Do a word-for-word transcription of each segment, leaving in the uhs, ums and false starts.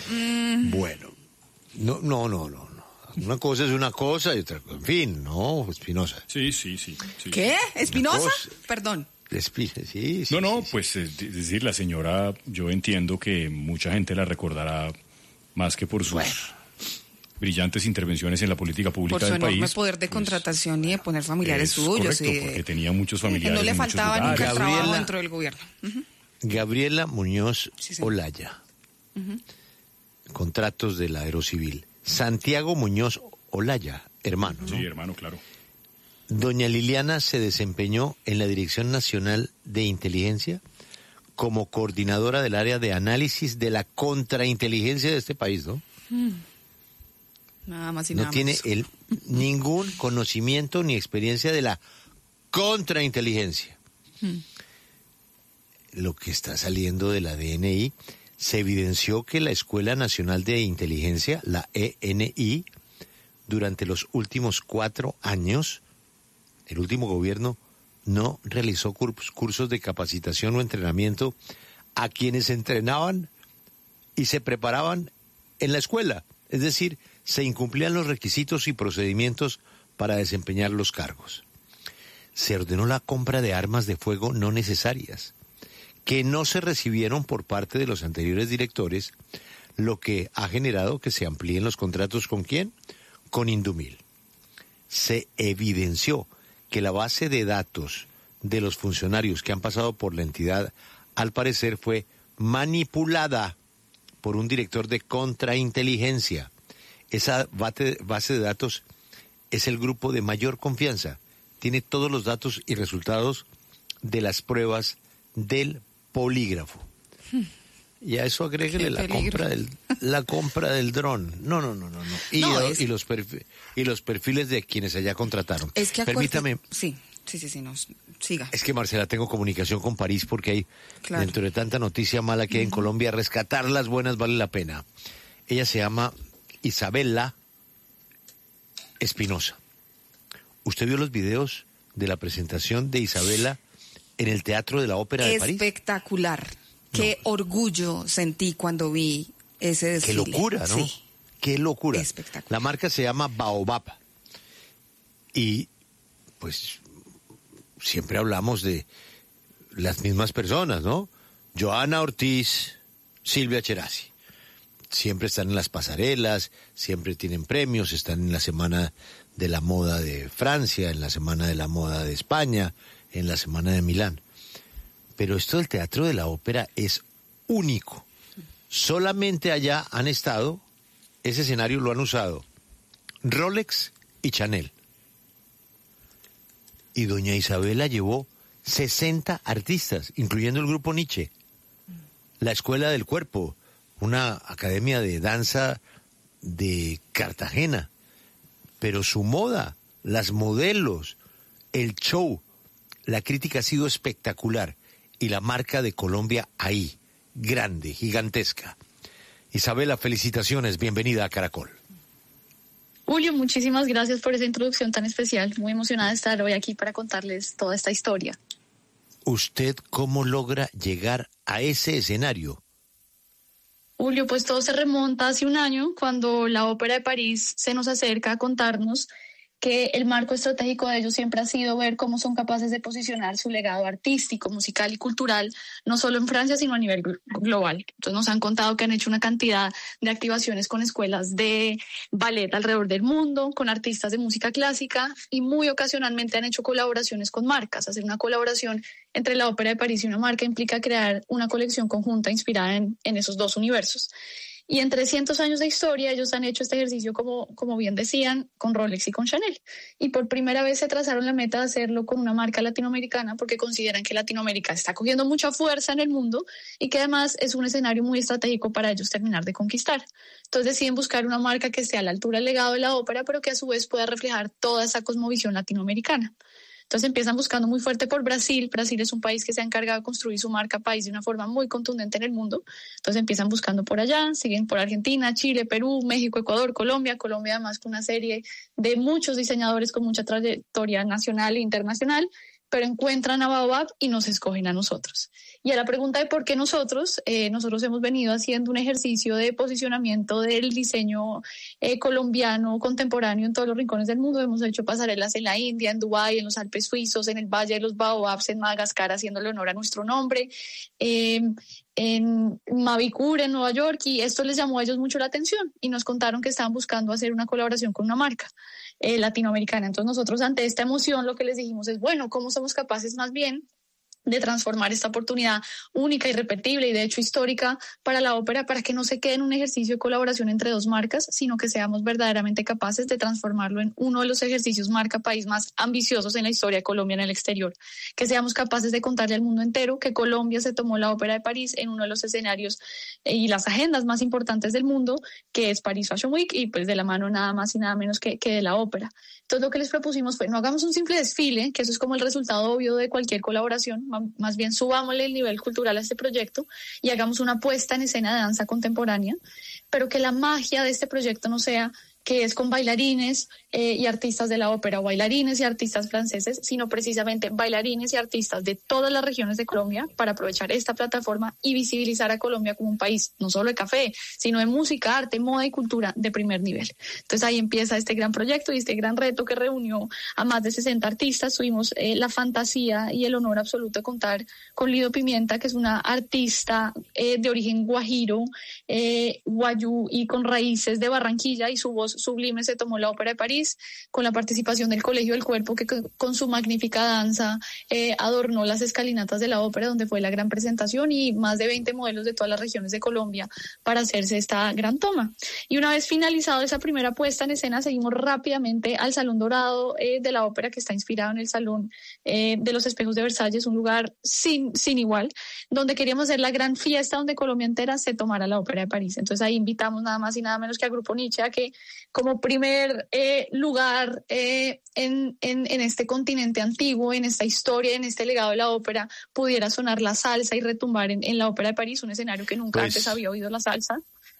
Mm. Bueno, no, no, no, no, no. Una cosa es una cosa y otra cosa. En fin, no, Espinosa. Sí, sí, sí. sí. ¿Qué? ¿Espinosa? cosa- Perdón. Espi- Sí, sí, No, no, sí, sí. pues es decir, la señora, yo entiendo que mucha gente la recordará más que por sus Bueno. brillantes intervenciones en la política pública Por su del enorme país. poder de pues, contratación y de poner familiares es suyos. correcto, y- porque tenía muchos que familiares no le en muchos faltaba nunca el lugares. trabajo Gabriela- dentro del gobierno. Ujú. Gabriela Muñoz Sí, señor. Olaya. Contratos de la Aerocivil. Santiago Muñoz Olaya, hermano, ¿no? Sí, hermano, claro. Doña Liliana se desempeñó en la Dirección Nacional de Inteligencia como coordinadora del área de análisis de la contrainteligencia de este país, ¿no? Nada más y No nada tiene más. el, ningún conocimiento ni experiencia de la contrainteligencia. Lo que está saliendo de la D N I, se evidenció que la Escuela Nacional de Inteligencia, la E N I, durante los últimos cuatro años, el último gobierno no realizó cur- cursos de capacitación o entrenamiento a quienes entrenaban y se preparaban en la escuela. Es decir, se incumplían los requisitos y procedimientos para desempeñar los cargos. Se ordenó la compra de armas de fuego no necesarias, que no se recibieron por parte de los anteriores directores, lo que ha generado que se amplíen los contratos ¿con quién? Con Indumil. Se evidenció que la base de datos de los funcionarios que han pasado por la entidad, al parecer, fue manipulada por un director de contrainteligencia. Esa bate- base de datos es el grupo de mayor confianza. Tiene todos los datos y resultados de las pruebas del polígrafo. Y a eso agréguele Qué la peligro. compra del la compra del dron. No, no, no, no, no. Y, No, lo- es- y los perfi- y los perfiles de quienes allá contrataron. Es que acuerde- Permítame, Sí, sí, sí, sí, nos siga. es que Marcela, tengo comunicación con París porque hay, Claro. dentro de tanta noticia mala que hay en Colombia, rescatar las buenas vale la pena. Ella se llama Isabela Espinosa. ¿Usted vio los videos de la presentación de Isabela en el Teatro de la Ópera de París? Espectacular. Qué orgullo sentí cuando vi ese Qué desfile. locura, ¿no? Sí. Qué locura. Espectacular. La marca se llama Baobab. Y, pues, siempre hablamos de las mismas personas, ¿no? Joana Ortiz, Silvia Cherasi. Siempre están en las pasarelas, siempre tienen premios, están en la Semana de la Moda de Francia, en la Semana de la Moda de España, en la Semana de Milán. Pero esto del Teatro de la Ópera es único. Solamente allá han estado, ese escenario lo han usado Rolex y Chanel. Y doña Isabela llevó sesenta artistas, incluyendo el grupo Nietzsche, la Escuela del Cuerpo, una academia de danza de Cartagena. Pero su moda, las modelos, el show, la crítica ha sido espectacular. Y la marca de Colombia ahí, grande, gigantesca. Isabela, felicitaciones, bienvenida a Caracol. Julio, muchísimas gracias por esa introducción tan especial. Muy emocionada de estar hoy aquí para contarles toda esta historia. ¿Usted cómo logra llegar a ese escenario? Julio, pues todo se remonta hace un año cuando la Ópera de París se nos acerca a contarnos que el marco estratégico de ellos siempre ha sido ver cómo son capaces de posicionar su legado artístico, musical y cultural, no solo en Francia, sino a nivel gl- global. Entonces nos han contado que han hecho una cantidad de activaciones con escuelas de ballet alrededor del mundo, con artistas de música clásica y muy ocasionalmente han hecho colaboraciones con marcas. Hacer una colaboración entre la Ópera de París y una marca implica crear una colección conjunta inspirada en, en esos dos universos. Y en trescientos años de historia ellos han hecho este ejercicio, como, como bien decían, con Rolex y con Chanel. Y por primera vez se trazaron la meta de hacerlo con una marca latinoamericana porque consideran que Latinoamérica está cogiendo mucha fuerza en el mundo y que además es un escenario muy estratégico para ellos terminar de conquistar. Entonces deciden buscar una marca que esté a la altura del legado de la ópera, pero que a su vez pueda reflejar toda esa cosmovisión latinoamericana. Entonces empiezan buscando muy fuerte por Brasil. Brasil es un país que se ha encargado de construir su marca país de una forma muy contundente en el mundo. Entonces empiezan buscando por allá, siguen por Argentina, Chile, Perú, México, Ecuador, Colombia. Colombia además con una serie de muchos diseñadores con mucha trayectoria nacional e internacional. pero encuentran a Baobab y nos escogen a nosotros. Y a la pregunta de por qué nosotros, eh, nosotros hemos venido haciendo un ejercicio de posicionamiento del diseño eh, colombiano contemporáneo en todos los rincones del mundo. Hemos hecho pasarelas en la India, en Dubái, en los Alpes suizos, en el Valle de los Baobabs, en Madagascar, haciéndole honor a nuestro nombre, eh, en Mavicure, en Nueva York, y esto les llamó a ellos mucho la atención y nos contaron que estaban buscando hacer una colaboración con una marca eh, latinoamericana. Entonces nosotros, ante esta emoción, lo que les dijimos es, bueno, ¿cómo somos capaces más bien de transformar esta oportunidad única, irrepetible y de hecho histórica para la ópera, para que no se quede en un ejercicio de colaboración entre dos marcas, sino que seamos verdaderamente capaces de transformarlo en uno de los ejercicios marca país más ambiciosos en la historia de Colombia en el exterior, que seamos capaces de contarle al mundo entero que Colombia se tomó la Ópera de París en uno de los escenarios y las agendas más importantes del mundo, que es Paris Fashion Week, y pues de la mano nada más y nada menos que, que de la ópera. Entonces lo que les propusimos fue, no hagamos un simple desfile, que eso es como el resultado obvio de cualquier colaboración, más bien subámosle el nivel cultural a este proyecto y hagamos una puesta en escena de danza contemporánea, pero que la magia de este proyecto no sea que es con bailarines eh, y artistas de la ópera o bailarines y artistas franceses, sino precisamente bailarines y artistas de todas las regiones de Colombia para aprovechar esta plataforma y visibilizar a Colombia como un país no solo de café, sino de música, arte, moda y cultura de primer nivel. Entonces ahí empieza este gran proyecto y este gran reto que reunió a más de sesenta artistas. Tuvimos eh, la fantasía y el honor absoluto de contar con Lido Pimienta, que es una artista eh, de origen guajiro, eh, guayú y con raíces de Barranquilla, y su voz sublime se tomó la Ópera de París, con la participación del Colegio del Cuerpo, que con su magnífica danza eh, adornó las escalinatas de la ópera, donde fue la gran presentación, y más de veinte modelos de todas las regiones de Colombia para hacerse esta gran toma. Y una vez finalizado esa primera puesta en escena, seguimos rápidamente al Salón Dorado eh, de la ópera, que está inspirado en el Salón eh, de los Espejos de Versalles, un lugar sin, sin igual, donde queríamos hacer la gran fiesta donde Colombia entera se tomara la Ópera de París. Entonces ahí invitamos nada más y nada menos que a Grupo Niche a que, como primer eh, lugar eh, en, en, en este continente antiguo, en esta historia, en este legado de la ópera, pudiera sonar la salsa y retumbar en, en la Ópera de París, un escenario que nunca pues, antes había oído la salsa.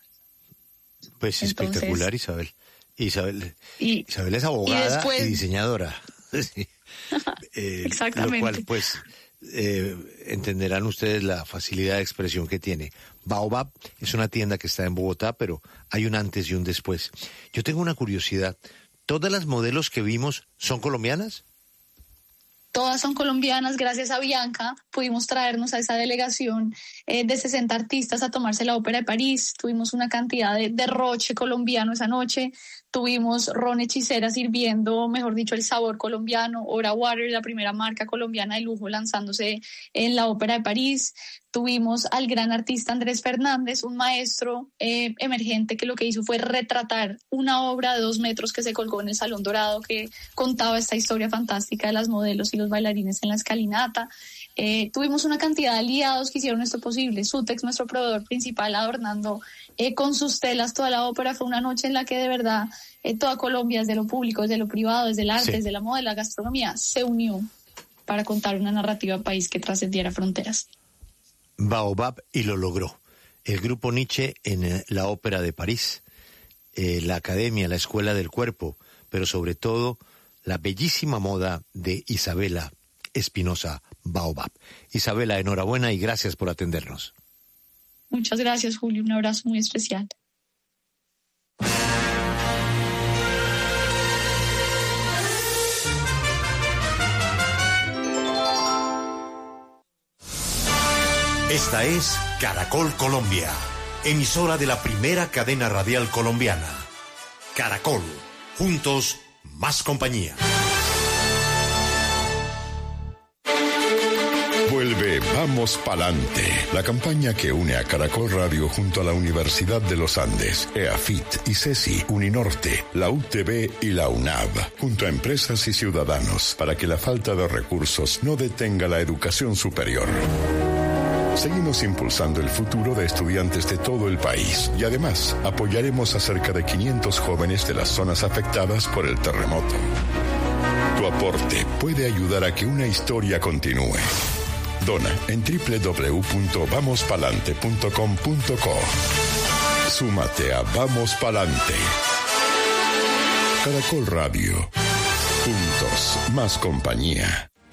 Pues Entonces, espectacular, Isabel. Isabel, y, Isabel es abogada y, después, y diseñadora. Sí. eh, Exactamente. Lo cual, pues, eh, entenderán ustedes la facilidad de expresión que tiene. Baobab es una tienda que está en Bogotá, pero hay un antes y un después. Yo tengo una curiosidad. ¿Todas las modelos que vimos son colombianas? Todas son colombianas. Gracias a Bianca pudimos traernos a esa delegación eh, de sesenta artistas a tomarse la Ópera de París. Tuvimos una cantidad de derroche colombiano esa noche. Tuvimos ron hechicera sirviendo, mejor dicho, el sabor colombiano. Ora Water, la primera marca colombiana de lujo lanzándose en la Ópera de París. Tuvimos al gran artista Andrés Fernández, un maestro eh, emergente que lo que hizo fue retratar una obra de dos metros que se colgó en el Salón Dorado, que contaba esta historia fantástica de las modelos y los bailarines en la escalinata. Eh, tuvimos una cantidad de aliados que hicieron esto posible. Sutex, nuestro proveedor principal, adornando eh, con sus telas toda la ópera. Fue una noche en la que de verdad eh, toda Colombia, desde lo público, desde lo privado, desde el arte, sí. desde la moda, la gastronomía, se unió para contar una narrativa país que trascendiera fronteras. Baobab, y lo logró. El Grupo Niche en la Ópera de París, eh, la Academia, la Escuela del Cuerpo, pero sobre todo la bellísima moda de Isabela Espinosa Baobab. Isabela, enhorabuena y gracias por atendernos. Muchas gracias, Julio. Un abrazo muy especial. Esta es Caracol Colombia, emisora de la primera cadena radial colombiana. Caracol, juntos, más compañía. Vuelve Vamos Pa'lante, la campaña que une a Caracol Radio junto a la Universidad de los Andes, EAFIT, ICESI, Uninorte, la U T B y la UNAV, junto a empresas y ciudadanos, para que la falta de recursos no detenga la educación superior. Seguimos impulsando el futuro de estudiantes de todo el país y además apoyaremos a cerca de quinientos jóvenes de las zonas afectadas por el terremoto. Tu aporte puede ayudar a que una historia continúe. Dona en doble u doble u doble u punto vamos palante punto com punto co. Súmate a Vamos Pa'lante. Caracol Radio. Juntos, más compañía.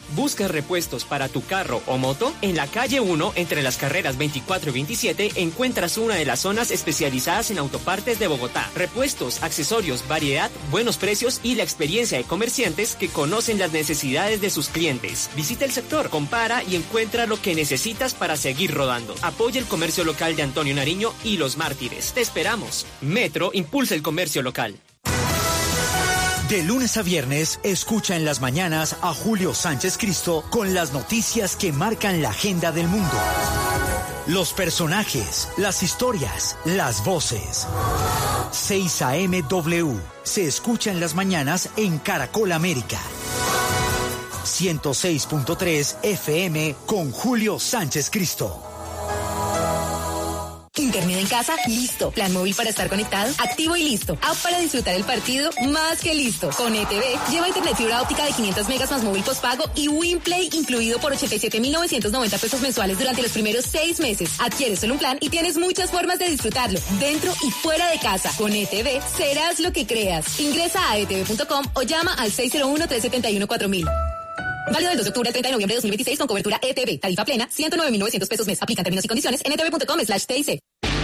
¿Buscas repuestos para tu carro o moto? En la calle uno, entre las carreras veinticuatro y veintisiete, encuentras una de las zonas especializadas en autopartes de Bogotá. Repuestos, accesorios, variedad, buenos precios y la experiencia de comerciantes que conocen las necesidades de sus clientes. Visita el sector, compara y encuentra lo que necesitas para seguir rodando. Apoya el comercio local de Antonio Nariño y Los Mártires. Te esperamos. Metro impulsa el comercio local. De lunes a viernes, escucha en las mañanas a Julio Sánchez Cristo con las noticias que marcan la agenda del mundo. Los personajes, las historias, las voces. seis A M W se escucha en las mañanas en Caracol América. ciento seis punto tres F M con Julio Sánchez Cristo. Internet en casa, listo. Plan móvil para estar conectado, activo y listo. App para disfrutar el partido, más que listo. Con E T V, lleva internet fibra óptica de quinientos megas más móvil postpago y WinPlay incluido por ochenta y siete mil novecientos noventa pesos mensuales durante los primeros seis meses. Adquieres solo un plan y tienes muchas formas de disfrutarlo, dentro y fuera de casa. Con E T V, serás lo que creas. Ingresa a e t v punto com o llama al seis cero uno, tres siete uno, cuatro mil. Válido del dos de octubre al treinta de noviembre de dos mil veintiséis con cobertura E T V. Tarifa plena, ciento nueve mil novecientos pesos mes. Aplican términos y condiciones en e t v punto com slash t i c.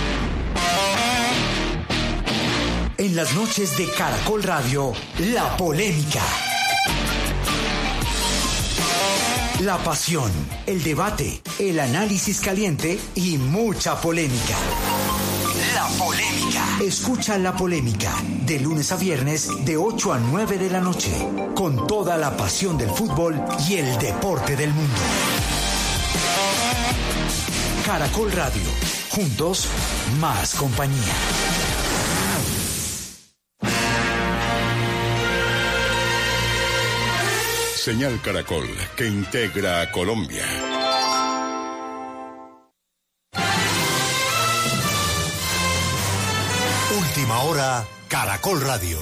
En las noches de Caracol Radio, la polémica. La pasión, el debate, el análisis caliente y mucha polémica. La polémica. Escucha La Polémica de lunes a viernes de ocho a nueve de la noche con toda la pasión del fútbol y el deporte del mundo. Caracol Radio. Juntos, más compañía. Señal Caracol, que integra a Colombia. Última hora, Caracol Radio.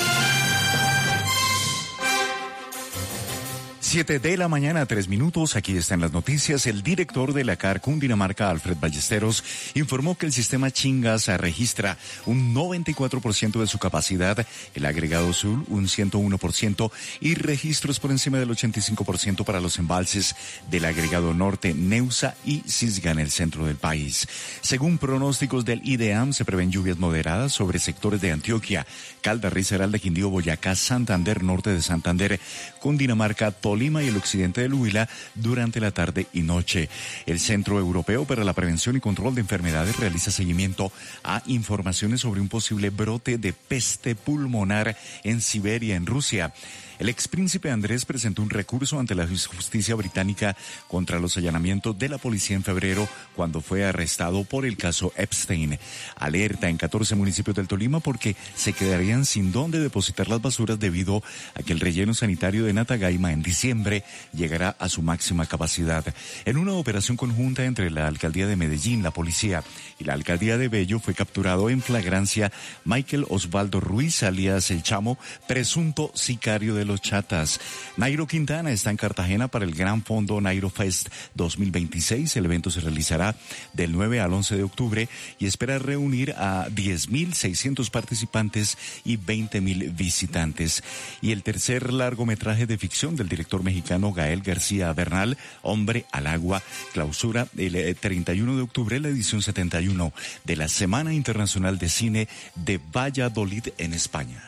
Siete de la mañana, tres minutos. Aquí están las noticias. El director de la C A R Cundinamarca, Alfred Ballesteros, informó que el sistema Chingas registra un noventa y cuatro por ciento de su capacidad, el agregado sur un ciento uno por ciento y registros por encima del ochenta y cinco por ciento para los embalses del agregado norte, Neusa y Cisga en el centro del país. Según pronósticos del IDEAM, se prevén lluvias moderadas sobre sectores de Antioquia, Caldas, Risaralda, Quindío, Boyacá, Santander, norte de Santander, Cundinamarca, Tolima y el occidente del Huila durante la tarde y noche. El Centro Europeo para la Prevención y Control de Enfermedades realiza seguimiento a informaciones sobre un posible brote de peste pulmonar en Siberia, en Rusia. El expríncipe Andrés presentó un recurso ante la justicia británica contra los allanamientos de la policía en febrero cuando fue arrestado por el caso Epstein. Alerta en catorce municipios del Tolima porque se quedarían sin dónde depositar las basuras debido a que el relleno sanitario de Natagaima en diciembre llegará a su máxima capacidad. En una operación conjunta entre la alcaldía de Medellín, la policía y la alcaldía de Bello fue capturado en flagrancia Michael Osvaldo Ruiz, alias El Chamo, presunto sicario de los Chatas. Nairo Quintana está en Cartagena para el Gran Fondo Nairo Fest dos mil veintiséis. El evento se realizará del nueve al once de octubre y espera reunir a diez mil seiscientos participantes y veinte mil visitantes. Y el tercer largometraje de ficción del director mexicano Gael García Bernal, Hombre al Agua, clausura el treinta y uno de octubre la edición setenta y uno de la Semana Internacional de Cine de Valladolid en España.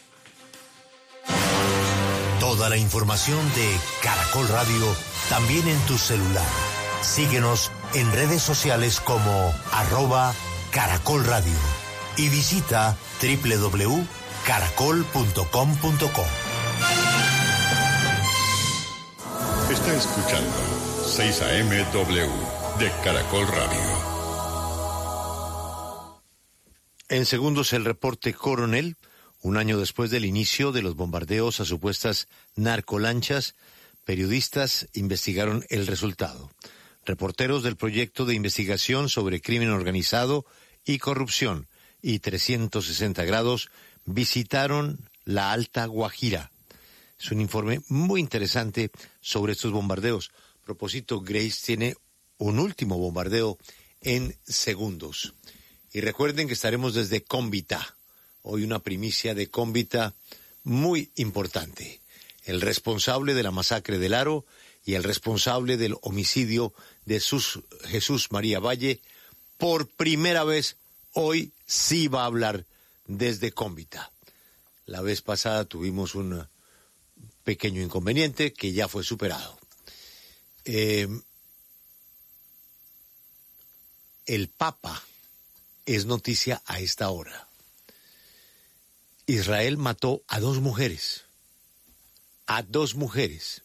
Toda la información de Caracol Radio también en tu celular. Síguenos en redes sociales como arroba Caracol Radio y visita doble u doble u doble u punto caracol punto com punto co. Está escuchando seis A M W de Caracol Radio. En segundos el reporte Coronel. Un año después del inicio de los bombardeos a supuestas narcolanchas, periodistas investigaron el resultado. Reporteros del proyecto de investigación sobre crimen organizado y corrupción y trescientos sesenta grados visitaron la Alta Guajira. Es un informe muy interesante sobre estos bombardeos. A propósito, Grace tiene un último bombardeo en segundos. Y recuerden que estaremos desde Cómbita. Hoy una primicia de Cómbita muy importante. El responsable de la masacre del Aro y el responsable del homicidio de Sus, Jesús María Valle, por primera vez hoy sí va a hablar desde Cómbita. La vez pasada tuvimos un pequeño inconveniente que ya fue superado. Eh, el Papa es noticia a esta hora. Israel mató a dos mujeres. A dos mujeres.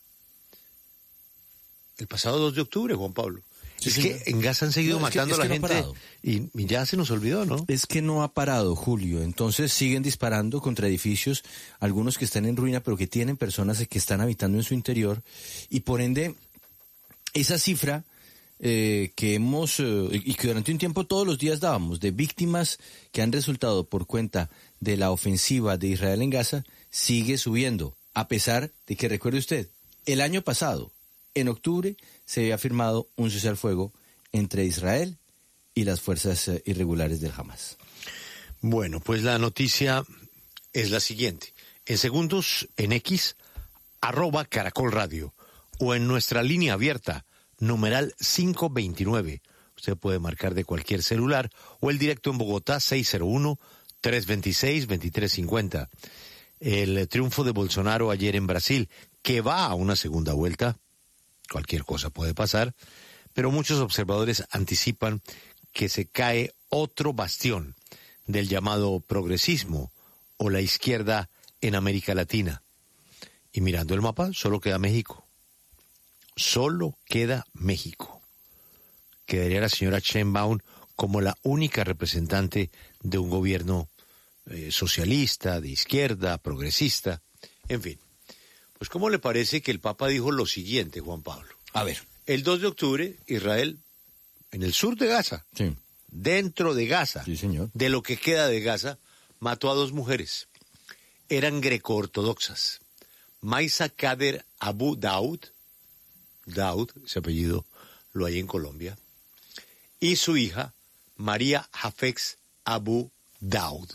El pasado dos de octubre, Juan Pablo. Sí, es sí, que en Gaza han seguido no, matando es que, es que a la no gente y, y ya se nos olvidó, ¿no? Es que no ha parado, Julio. Entonces siguen disparando contra edificios, algunos que están en ruina, pero que tienen personas que están habitando en su interior. Y por ende, esa cifra eh, que hemos, eh, y que durante un tiempo todos los días dábamos, de víctimas que han resultado por cuenta de la ofensiva de Israel en Gaza, sigue subiendo. A pesar de que, recuerde usted, el año pasado, en octubre, se había firmado un cese al fuego entre Israel y las fuerzas uh, irregulares del Hamas. Bueno, pues la noticia es la siguiente. En segundos, en X, arroba Caracol Radio, o en nuestra línea abierta, numeral cinco veintinueve. Usted puede marcar de cualquier celular, o el directo en Bogotá, seis cero uno, tres dos seis, dos tres cinco cero. El triunfo de Bolsonaro ayer en Brasil, que va a una segunda vuelta, cualquier cosa puede pasar, pero muchos observadores anticipan que se cae otro bastión del llamado progresismo o la izquierda en América Latina. Y mirando el mapa, solo queda México. Solo queda México. Quedaría la señora Sheinbaum como la única representante de un gobierno eh, socialista, de izquierda, progresista, en fin. Pues ¿cómo le parece que el Papa dijo lo siguiente, Juan Pablo? A ver. El dos de octubre, Israel, en el sur de Gaza, sí. dentro de Gaza, sí, señor. de lo que queda de Gaza, mató a dos mujeres. Eran greco-ortodoxas. Maisa Kader Abu Daud, Daud, ese apellido lo hay en Colombia, y su hija, María Hafez Abu Daud.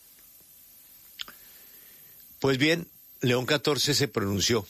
Pues bien, León catorce se pronunció.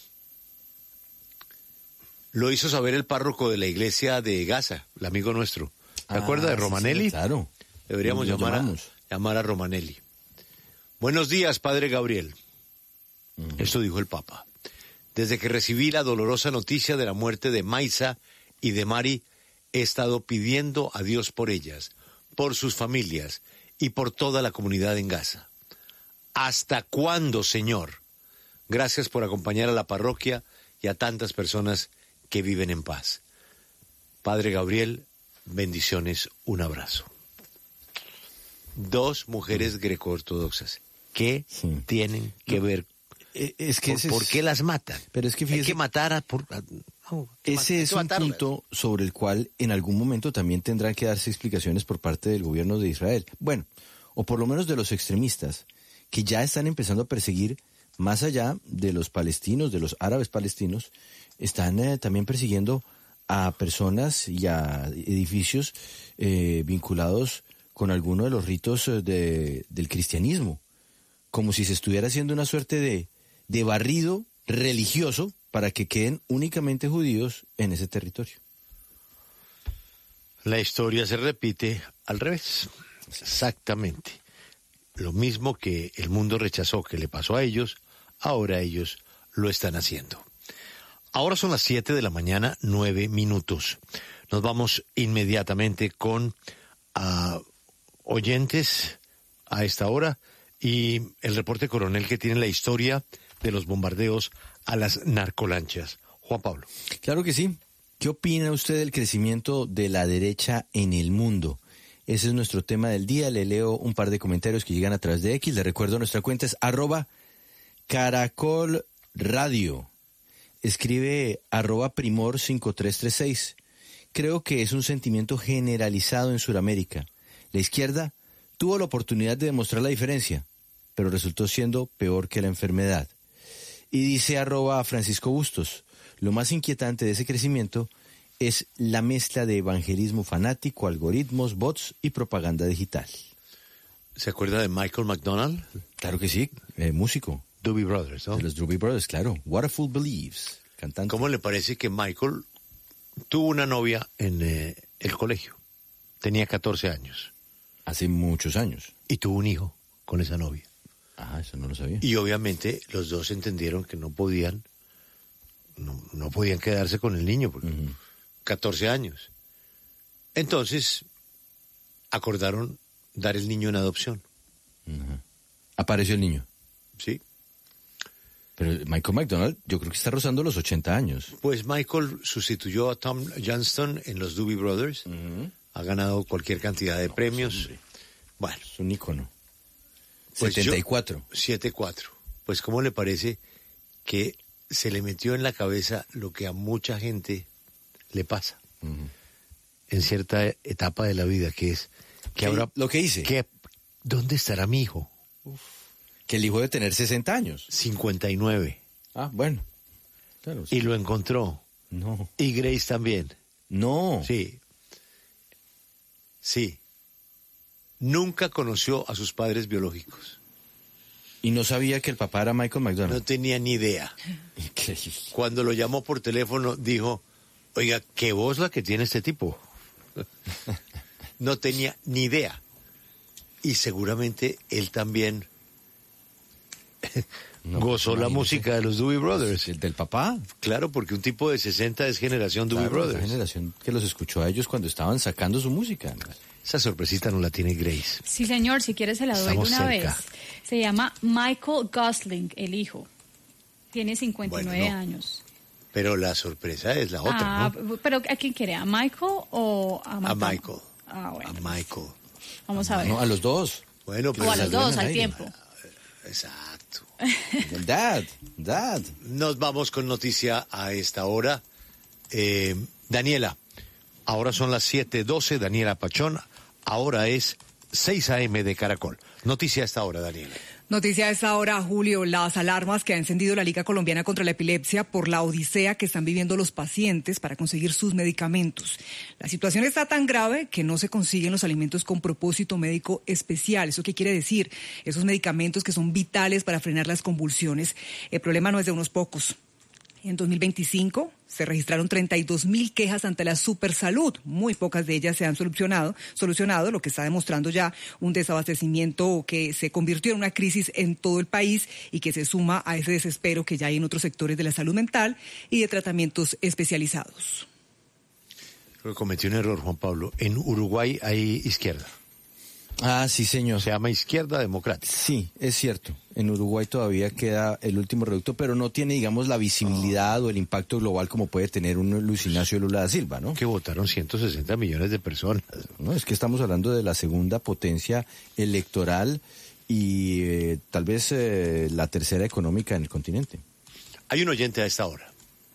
Lo hizo saber el párroco de la iglesia de Gaza, el amigo nuestro. ¿Te ah, acuerdas de Romanelli? Sí, claro. Deberíamos llamar a, llamar a Romanelli. Buenos días, padre Gabriel. Uh-huh. Esto dijo el Papa. Desde que recibí la dolorosa noticia de la muerte de Maisa y de Mari, he estado pidiendo a Dios por ellas, por sus familias y por toda la comunidad en Gaza. ¿Hasta cuándo, Señor? Gracias por acompañar a la parroquia y a tantas personas que viven en paz. Padre Gabriel, bendiciones, un abrazo. Dos mujeres sí. greco-ortodoxas. ¿Qué sí. tienen que ver? Es que ¿Por, ¿por qué las matan? Pero es que fíjese, hay que matar a... Por, a no, ese es un matarlas. punto sobre el cual en algún momento también tendrán que darse explicaciones por parte del gobierno de Israel. Bueno, o por lo menos de los extremistas, que ya están empezando a perseguir, más allá de los palestinos, de los árabes palestinos, están eh, también persiguiendo a personas y a edificios eh, vinculados con alguno de los ritos de, del cristianismo, como si se estuviera haciendo una suerte de, de barrido religioso para que queden únicamente judíos en ese territorio. La historia se repite al revés, exactamente. Lo mismo que el mundo rechazó que le pasó a ellos, ahora ellos lo están haciendo. Ahora son las siete de la mañana, nueve minutos. Nos vamos inmediatamente con uh, oyentes a esta hora y el reporte coronel que tiene la historia de los bombardeos a las narcolanchas. Juan Pablo. Claro que sí. ¿Qué opina usted del crecimiento de la derecha en el mundo? Ese es nuestro tema del día. Le leo un par de comentarios que llegan a través de X. Le recuerdo, nuestra cuenta es arroba Caracol Radio. Escribe arroba Primor cinco tres tres seis. Creo que es un sentimiento generalizado en Sudamérica. La izquierda tuvo la oportunidad de demostrar la diferencia, pero resultó siendo peor que la enfermedad. Y dice arroba Francisco Bustos, lo más inquietante de ese crecimiento es la mezcla de evangelismo fanático, algoritmos, bots y propaganda digital. ¿Se acuerda de Michael McDonald? Claro que sí, eh, músico. Doobie Brothers, ¿no? De los Doobie Brothers, claro. What a Fool Believes. cantante. ¿Cómo le parece que Michael tuvo una novia en eh, el colegio? Tenía catorce años. Hace muchos años. Y tuvo un hijo con esa novia. Ah, eso no lo sabía. Y obviamente los dos entendieron que no podían, no, no podían quedarse con el niño, porque uh-huh. catorce años. Entonces, acordaron dar el niño en adopción. Uh-huh. ¿Apareció el niño? Sí. Pero Michael McDonald, yo creo que está rozando los ochenta años. Pues Michael sustituyó a Tom Johnston en los Doobie Brothers. Uh-huh. Ha ganado cualquier cantidad de no, premios. Hombre. Bueno. Es un ícono. Pues setenta y cuatro. setenta y cuatro. Pues ¿cómo le parece que se le metió en la cabeza lo que a mucha gente le pasa uh-huh. en cierta etapa de la vida, que es que ahora... Lo que hice. Que, ¿dónde estará mi hijo? Uf. Que el hijo debe tener sesenta años. cincuenta y nueve. Ah, bueno. Claro, sí. Y lo encontró. No. Y Grace también. No. Sí. Sí. Nunca conoció a sus padres biológicos. Y no sabía que el papá era Michael McDonald. No tenía ni idea. Cuando lo llamó por teléfono, dijo, oiga, qué voz la que tiene este tipo. No tenía ni idea. Y seguramente él también no, gozó la música de los Doobie Brothers. ¿El del papá? Claro, porque un tipo de sesenta es generación Doobie claro, Brothers. La generación que los escuchó a ellos cuando estaban sacando su música. Esa sorpresita no la tiene Grace. Sí, señor, si quieres se la doy Estamos de una cerca. vez. Se llama Michael Gosling, el hijo. Tiene cincuenta y nueve bueno, no. años. Pero la sorpresa es la otra, ah, ¿no? ¿Pero a quién quiere? ¿A Michael o a Michael? A Michael. Ah, bueno. A Michael. Vamos a ver. No, a los dos. Bueno, pero o a los dos, al tiempo. Exacto. Dad, dad. Nos vamos con noticia a esta hora. Eh, Daniela, ahora son las siete doce, Daniela Pachón, ahora es seis a eme de Caracol. Noticia a esta hora, Daniela. Noticia a esta hora, Julio, las alarmas que ha encendido la Liga Colombiana contra la Epilepsia por la odisea que están viviendo los pacientes para conseguir sus medicamentos. La situación está tan grave que no se consiguen los alimentos con propósito médico especial. ¿Eso qué quiere decir? Esos medicamentos que son vitales para frenar las convulsiones. El problema no es de unos pocos. En dos mil veinticinco se registraron treinta y dos mil quejas ante la Supersalud. Muy pocas de ellas se han solucionado, solucionado, lo que está demostrando ya un desabastecimiento que se convirtió en una crisis en todo el país y que se suma a ese desespero que ya hay en otros sectores de la salud mental y de tratamientos especializados. Creo que cometí un error, Juan Pablo. En Uruguay hay izquierda. Ah, sí, señor. Se llama Izquierda Democrática. Sí, es cierto. En Uruguay todavía queda el último reducto, pero no tiene, digamos, la visibilidad oh. o el impacto global como puede tener un Luis Ignacio Lula da Silva, ¿no? Que votaron ciento sesenta millones de personas. No, es que estamos hablando de la segunda potencia electoral y eh, tal vez eh, la tercera económica en el continente. Hay un oyente a esta hora.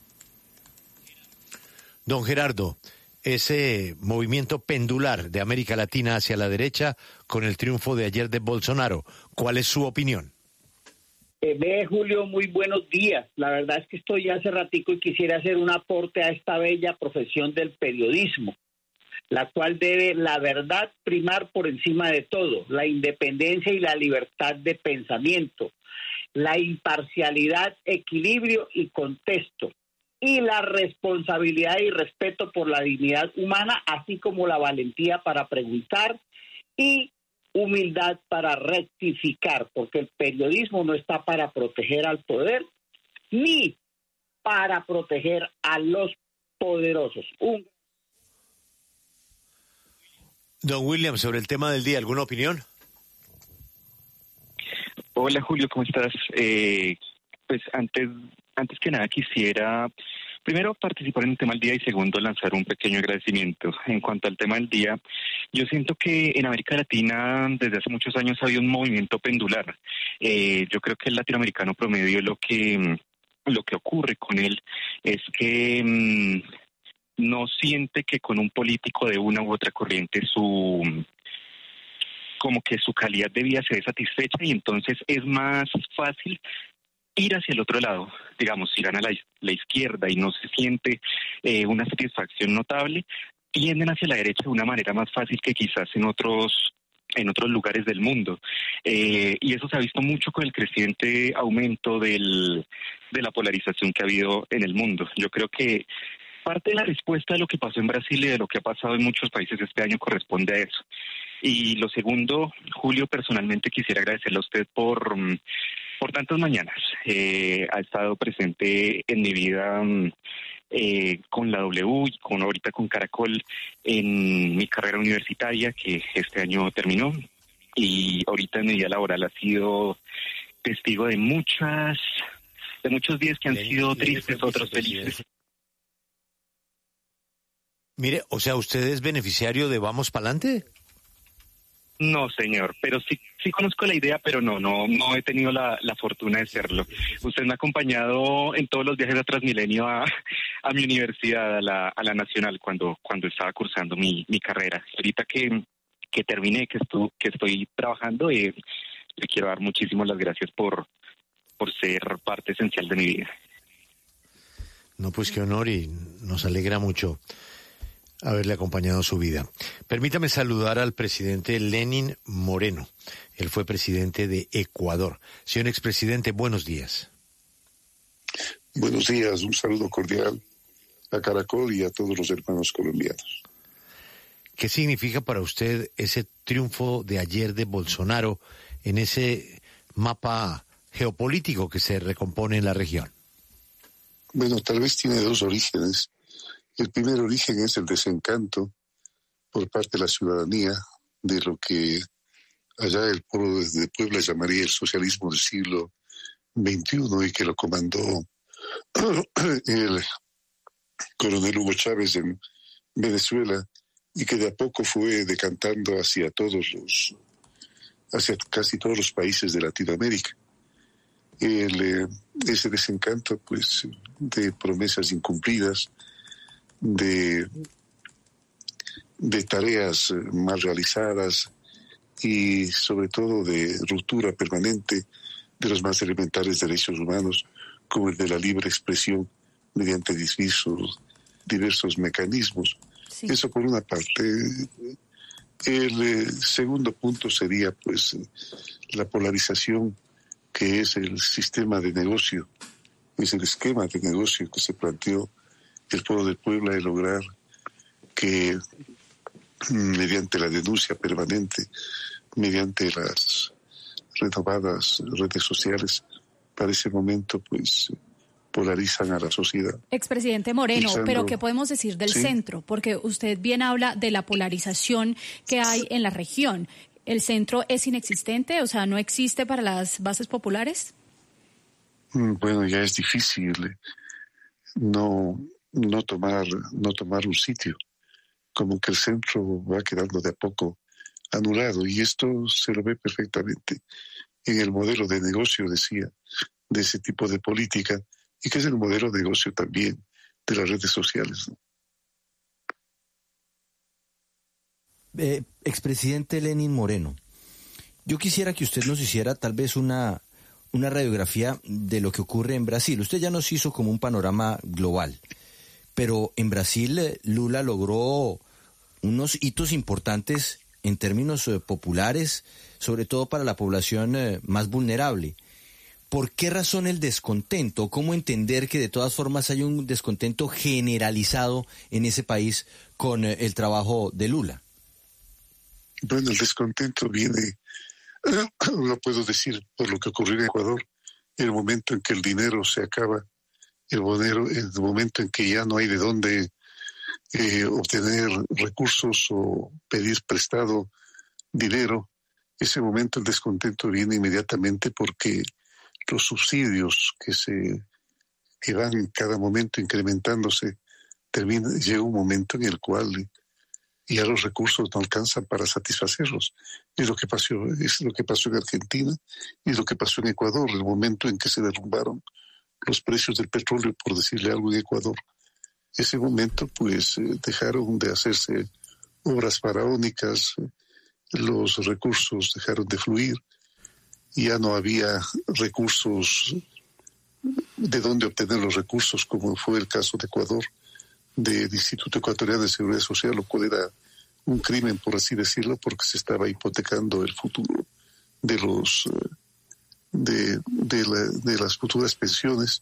Don Gerardo, ese movimiento pendular de América Latina hacia la derecha con el triunfo de ayer de Bolsonaro. ¿Cuál es su opinión? Eh, ve, Julio, muy buenos días. La verdad es que estoy hace ratico y quisiera hacer un aporte a esta bella profesión del periodismo, la cual debe, la verdad, primar por encima de todo, la independencia y la libertad de pensamiento, la imparcialidad, equilibrio y contexto, y la responsabilidad y respeto por la dignidad humana, así como la valentía para preguntar y humildad para rectificar, porque el periodismo no está para proteger al poder ni para proteger a los poderosos. Un... Don William, sobre el tema del día, ¿alguna opinión? Hola Julio, ¿cómo estás? Eh, pues antes, antes que nada quisiera primero participar en el tema del día y segundo lanzar un pequeño agradecimiento. En cuanto al tema del día, yo siento que en América Latina desde hace muchos años ha habido un movimiento pendular. Eh, yo creo que el latinoamericano promedio lo que, lo que ocurre con él es que mmm, no siente que con un político de una u otra corriente su... como que su calidad de vida se ve satisfecha y entonces es más fácil ir hacia el otro lado, digamos, si gana la, la izquierda y no se siente eh, una satisfacción notable, tienden hacia la derecha de una manera más fácil que quizás en otros en otros lugares del mundo. Eh, y eso se ha visto mucho con el creciente aumento del, de la polarización que ha habido en el mundo. Yo creo que parte de la respuesta de lo que pasó en Brasil y de lo que ha pasado en muchos países este año corresponde a eso. Y lo segundo, Julio, personalmente quisiera agradecerle a usted por, por tantas mañanas. Eh, ha estado presente en mi vida eh, con la W y con ahorita con Caracol en mi carrera universitaria, que este año terminó. Y ahorita en mi vida laboral ha sido testigo de muchas, de muchos días que han sido tristes, otros felices. Mire, o sea, ¿usted es beneficiario de Vamos Pa'lante? No, señor, pero sí sí conozco la idea, pero no, no no he tenido la, la fortuna de serlo. Usted me ha acompañado en todos los viajes a Transmilenio a, a mi universidad, a la, a la Nacional, cuando cuando estaba cursando mi, mi carrera. Ahorita que, que terminé, que, estu, que estoy trabajando, eh, le quiero dar muchísimas las gracias por, por ser parte esencial de mi vida. No, pues qué honor y nos alegra mucho haberle acompañado su vida. Permítame saludar al presidente Lenín Moreno. Él fue presidente de Ecuador. Señor expresidente, buenos días. Buenos días, un saludo cordial a Caracol y a todos los hermanos colombianos. ¿Qué significa para usted ese triunfo de ayer de Bolsonaro en ese mapa geopolítico que se recompone en la región? Bueno, tal vez tiene dos orígenes. El primer origen es el desencanto por parte de la ciudadanía de lo que allá el pueblo de Puebla llamaría el socialismo del siglo veintiuno y que lo comandó el coronel Hugo Chávez en Venezuela y que de a poco fue decantando hacia todos los, hacia casi todos los países de Latinoamérica. El, eh, ese desencanto, pues, de promesas incumplidas, de, de tareas mal realizadas y sobre todo de ruptura permanente de los más elementales derechos humanos, como el de la libre expresión mediante diversos, diversos mecanismos. Sí. Eso por una parte. El eh, segundo punto sería pues la polarización, que es el sistema de negocio, es el esquema de negocio que se planteó el pueblo de Puebla de lograr que mediante la denuncia permanente, mediante las renovadas redes sociales, para ese momento pues polarizan a la sociedad. Expresidente Moreno, Usando, pero ¿qué podemos decir del ¿sí? centro? Porque usted bien habla de la polarización que hay en la región. ¿El centro es inexistente? O sea, ¿no existe para las bases populares? Bueno, ya es difícil no, no, tomar, no tomar un sitio. Como que el centro va quedando de a poco anulado. Y esto se lo ve perfectamente en el modelo de negocio, decía, de ese tipo de política, y que es el modelo de negocio también de las redes sociales, ¿no? Eh, expresidente Lenín Moreno, yo quisiera que usted nos hiciera tal vez una, una radiografía de lo que ocurre en Brasil. Usted ya nos hizo como un panorama global, pero en Brasil Lula logró unos hitos importantes en términos eh, populares, sobre todo para la población eh, más vulnerable. ¿Por qué razón el descontento? ¿Cómo entender que de todas formas hay un descontento generalizado en ese país con eh, el trabajo de Lula? Bueno, el descontento viene, lo puedo decir, por lo que ocurrió en Ecuador, el momento en que el dinero se acaba, el, dinero, el momento en que ya no hay de dónde eh, obtener recursos o pedir prestado dinero. Ese momento el descontento viene inmediatamente porque los subsidios que se que van en cada momento incrementándose, termina, llega un momento en el cual ya los recursos no alcanzan para satisfacerlos. Es lo que pasó, es lo que pasó en Argentina y lo que pasó en Ecuador, el momento en que se derrumbaron los precios del petróleo, por decirle algo, en Ecuador. Ese momento, pues, eh, dejaron de hacerse obras faraónicas, eh, los recursos dejaron de fluir, ya no había recursos de dónde obtener los recursos, como fue el caso de Ecuador, del Instituto Ecuatoriano de Seguridad Social, lo cual era un crimen, por así decirlo, porque se estaba hipotecando el futuro de los de, de, la, de las futuras pensiones.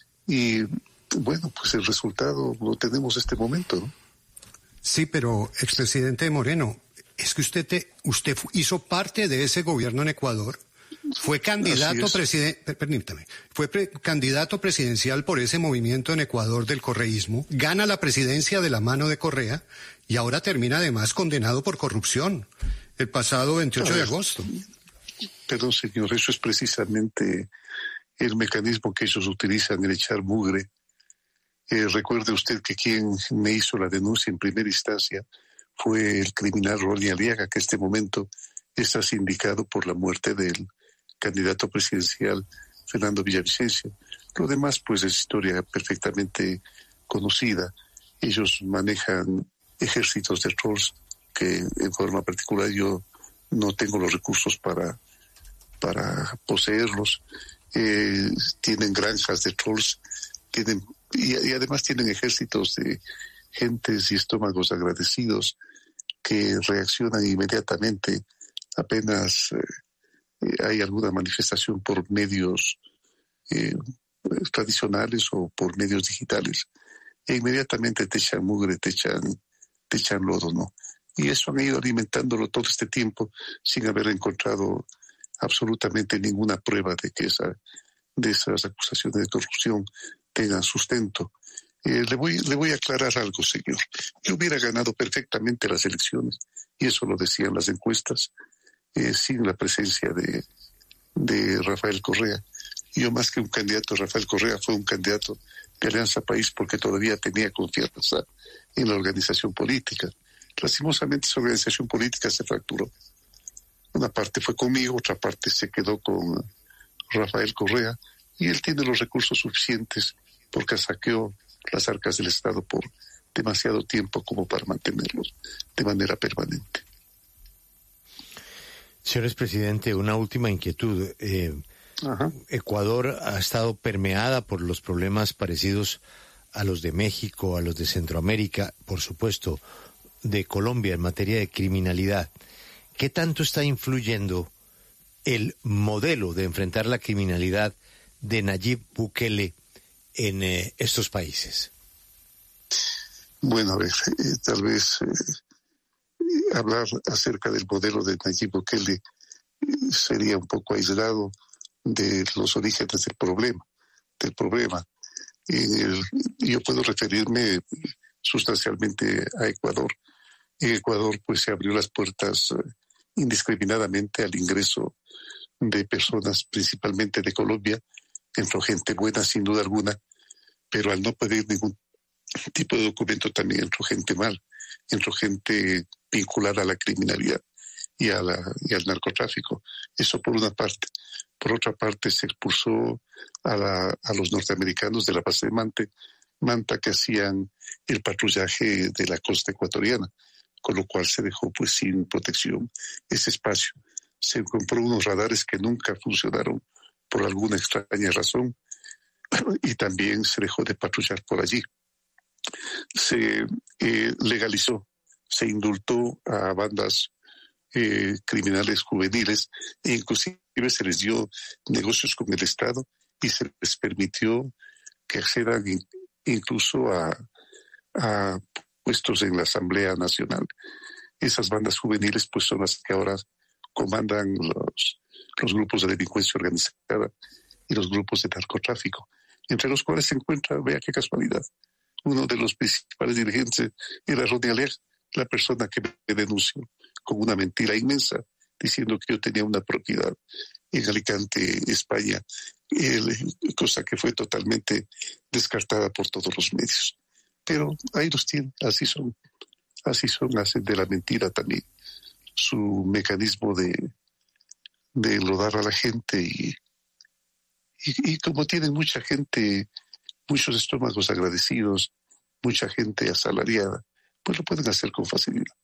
Y bueno, pues el resultado lo tenemos este momento, ¿no? Sí, pero expresidente Moreno, es que usted te, usted hizo parte de ese gobierno en Ecuador, fue candidato presidente, permítame, fue pre, candidato presidencial por ese movimiento en Ecuador del correísmo, gana la presidencia de la mano de Correa y ahora termina además condenado por corrupción el pasado veintiocho de agosto. Perdón, señor, eso es precisamente el mecanismo que ellos utilizan en echar mugre. Eh, recuerde usted que quien me hizo la denuncia en primera instancia fue el criminal Ronnie Aliaga, que en este momento está sindicado por la muerte del candidato presidencial Fernando Villavicencio. Lo demás, pues, es historia perfectamente conocida. Ellos manejan ejércitos de trolls que, en forma particular, yo no tengo los recursos para, para poseerlos. Eh, tienen granjas de trolls, tienen y, y además tienen ejércitos de gentes y estómagos agradecidos que reaccionan inmediatamente apenas eh, hay alguna manifestación por medios eh, tradicionales o por medios digitales, e inmediatamente te echan mugre, te echan, te echan lodo, ¿no? Y eso han ido alimentándolo todo este tiempo sin haber encontrado absolutamente ninguna prueba de que esa, de esas acusaciones de corrupción tengan sustento. Eh, le voy, le voy a aclarar algo, señor. Yo hubiera ganado perfectamente las elecciones, y eso lo decían las encuestas, eh, sin la presencia de, de Rafael Correa. Yo, más que un candidato, Rafael Correa fue un candidato de Alianza País porque todavía tenía confianza en la organización política. Lastimosamente, esa organización política se fracturó. Una parte fue conmigo, otra parte se quedó con Rafael Correa, y él tiene los recursos suficientes porque saqueó las arcas del Estado por demasiado tiempo como para mantenerlos de manera permanente. Señor presidente, una última inquietud. Eh, Ecuador ha estado permeada por los problemas parecidos a los de México, a los de Centroamérica, por supuesto, de Colombia en materia de criminalidad. ¿Qué tanto está influyendo el modelo de enfrentar la criminalidad de Nayib Bukele en eh, estos países? Bueno, a ver, eh, tal vez eh, hablar acerca del modelo de Nayib Bukele eh, sería un poco aislado de los orígenes del problema. Del problema. En el, yo puedo referirme sustancialmente a Ecuador. En Ecuador, pues, se abrió las puertas eh, indiscriminadamente al ingreso de personas, principalmente de Colombia. Entró gente buena, sin duda alguna, pero al no pedir ningún tipo de documento también entró gente mal, entró gente vinculada a la criminalidad y, a la, y al narcotráfico. Eso por una parte. Por otra parte, se expulsó a, la, a los norteamericanos de la base de Mante, Manta, que hacían el patrullaje de la costa ecuatoriana, con lo cual se dejó pues sin protección ese espacio. Se compró unos radares que nunca funcionaron por alguna extraña razón, y también se dejó de patrullar por allí. Se eh, legalizó, se indultó a bandas eh, criminales juveniles, e inclusive se les dio negocios con el Estado y se les permitió que accedan in, incluso a, a puestos en la Asamblea Nacional. Esas bandas juveniles pues son las que ahora comandan los, los grupos de delincuencia organizada y los grupos de narcotráfico, entre los cuales se encuentra, vea qué casualidad, uno de los principales dirigentes era Ronnie Aliaga, la persona que me denunció con una mentira inmensa, diciendo que yo tenía una propiedad en Alicante, España, cosa que fue totalmente descartada por todos los medios. Pero ahí los tienen, así son, así son, hacen de la mentira también su mecanismo de, de enlodar a la gente, y, y, y como tienen mucha gente, muchos estómagos agradecidos, mucha gente asalariada, pues lo pueden hacer con facilidad.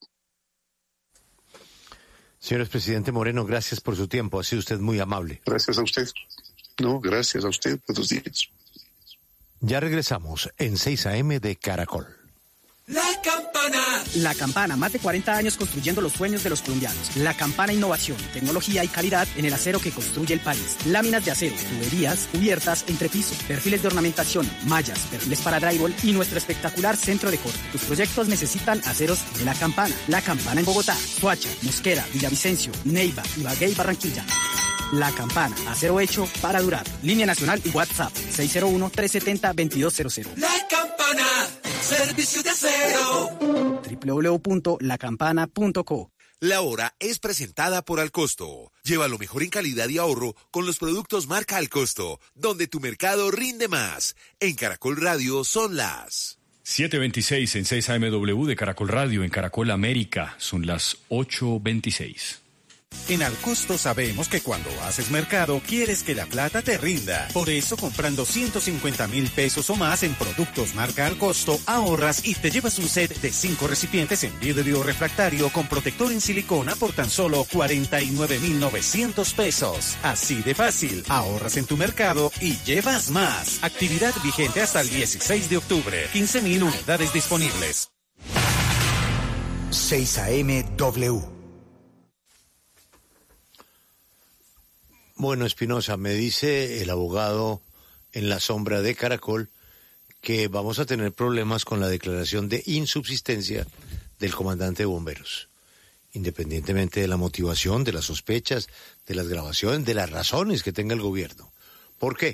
Señor presidente Moreno, gracias por su tiempo, ha sido usted muy amable. Gracias a usted. No, gracias a usted, buenos días. Ya regresamos en seis a eme de Caracol. La Campana. La Campana, más de cuarenta años construyendo los sueños de los colombianos. La Campana, innovación, tecnología y calidad en el acero que construye el país. Láminas de acero, tuberías, cubiertas, entrepiso, perfiles de ornamentación, mallas, perfiles para drywall y nuestro espectacular centro de corte. Tus proyectos necesitan aceros de La Campana. La Campana en Bogotá, Soacha, Mosquera, Villavicencio, Neiva, Ibagué y Barranquilla. La Campana, acero hecho para durar. Línea nacional y WhatsApp seis cero uno, tres siete cero, dos dos cero cero. La Campana, servicio de acero. doble u doble u doble u punto la campana punto co. La hora es presentada por Alcosto. Lleva lo mejor en calidad y ahorro con los productos marca Alcosto, donde tu mercado rinde más. En Caracol Radio son las siete veintiséis en seis A M W de Caracol Radio, en Caracol América son las ocho veintiséis. En Alcosto sabemos que cuando haces mercado quieres que la plata te rinda. Por eso, comprando ciento cincuenta mil pesos o más en productos marca Alcosto, ahorras y te llevas un set de cinco recipientes en vidrio refractario con protector en silicona por tan solo cuarenta y nueve mil novecientos pesos. Así de fácil, ahorras en tu mercado y llevas más. Actividad vigente hasta el dieciséis de octubre. quince mil unidades disponibles. seis A M W. Bueno, Espinosa, me dice el abogado en la sombra de Caracol que vamos a tener problemas con la declaración de insubsistencia del comandante de bomberos, independientemente de la motivación, de las sospechas, de las grabaciones, de las razones que tenga el gobierno. ¿Por qué?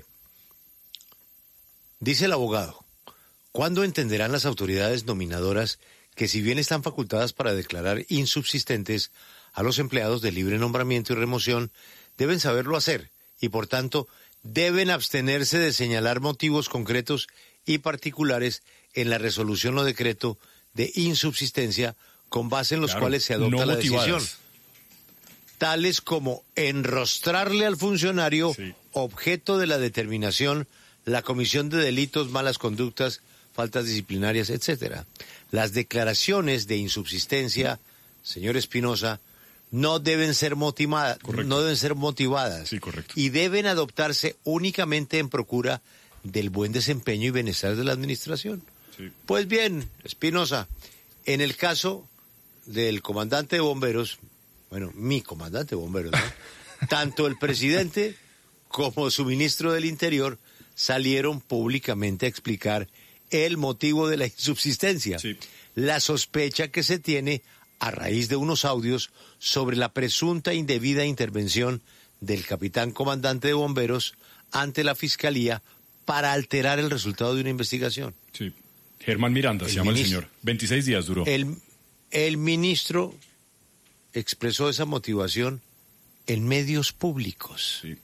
Dice el abogado, ¿cuándo entenderán las autoridades nominadoras que si bien están facultadas para declarar insubsistentes a los empleados de libre nombramiento y remoción, deben saberlo hacer y, por tanto, deben abstenerse de señalar motivos concretos y particulares en la resolución o decreto de insubsistencia con base en los claro, cuales se adopta no la motivadas. decisión, tales como enrostrarle al funcionario sí. objeto de la determinación la comisión de delitos, malas conductas, faltas disciplinarias, etcétera. Las declaraciones de insubsistencia, señor Espinosa, no deben ser motivadas, no deben ser motivadas sí, correcto. y deben adoptarse únicamente en procura del buen desempeño y bienestar de la administración. Sí. Pues bien, Espinosa, en el caso del comandante de bomberos, bueno, mi comandante de bomberos, ¿no? Tanto el presidente como su ministro del Interior salieron públicamente a explicar el motivo de la insubsistencia, sí. la sospecha que se tiene a raíz de unos audios sobre la presunta indebida intervención del capitán comandante de bomberos ante la Fiscalía para alterar el resultado de una investigación. Sí. Germán Miranda, el se llama ministro, el señor. veintiséis días duró. El, el ministro expresó esa motivación en medios públicos. Sí.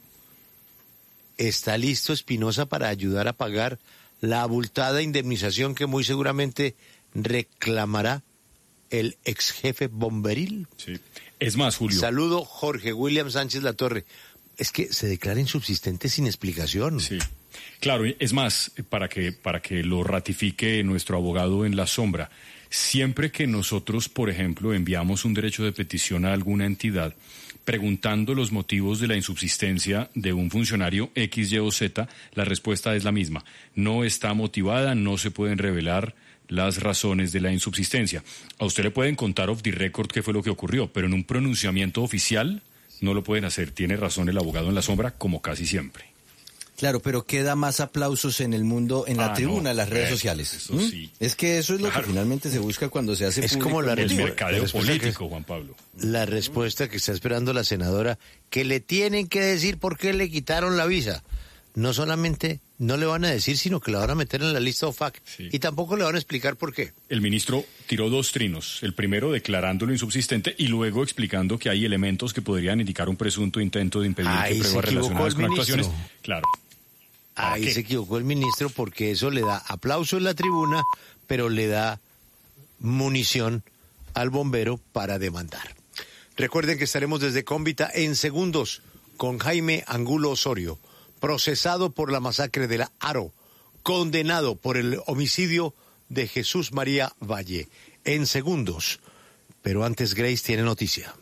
¿Está listo Espinosa para ayudar a pagar la abultada indemnización que muy seguramente reclamará el ex jefe bomberil? Sí. Es más, Julio. Saludo, Jorge William Sánchez Latorre. Es que se declara insubsistente sin explicación. Sí. Claro, es más, para que, para que lo ratifique nuestro abogado en la sombra, siempre que nosotros, por ejemplo, enviamos un derecho de petición a alguna entidad preguntando los motivos de la insubsistencia de un funcionario X, Y o Z, la respuesta es la misma. No está motivada, no se pueden revelar las razones de la insubsistencia. A usted le pueden contar off the record qué fue lo que ocurrió, pero en un pronunciamiento oficial no lo pueden hacer. Tiene razón el abogado en la sombra, como casi siempre. Claro, pero queda más aplausos en el mundo, en la ah, tribuna, no, en las redes eso, sociales. Eso ¿Mm? sí. Es que eso es lo claro. que finalmente se busca cuando se hace es público. como la el respuesta, mercadeo la político, que, Juan Pablo. La respuesta que está esperando la senadora, que le tienen que decir por qué le quitaron la visa. No solamente no le van a decir, sino que la van a meter en la lista O F A C. Sí. Y tampoco le van a explicar por qué. El ministro tiró dos trinos. El primero declarándolo insubsistente y luego explicando que hay elementos que podrían indicar un presunto intento de impedir Ahí que pruebas relacionadas con actuaciones. Claro. Ahí se equivocó el ministro porque eso le da aplauso en la tribuna, pero le da munición al bombero para demandar. Recuerden que estaremos desde Cómbita en segundos con Jaime Angulo Osorio, procesado por la masacre de la Aro, condenado por el homicidio de Jesús María Valle. En segundos. Pero antes, Grace tiene noticia.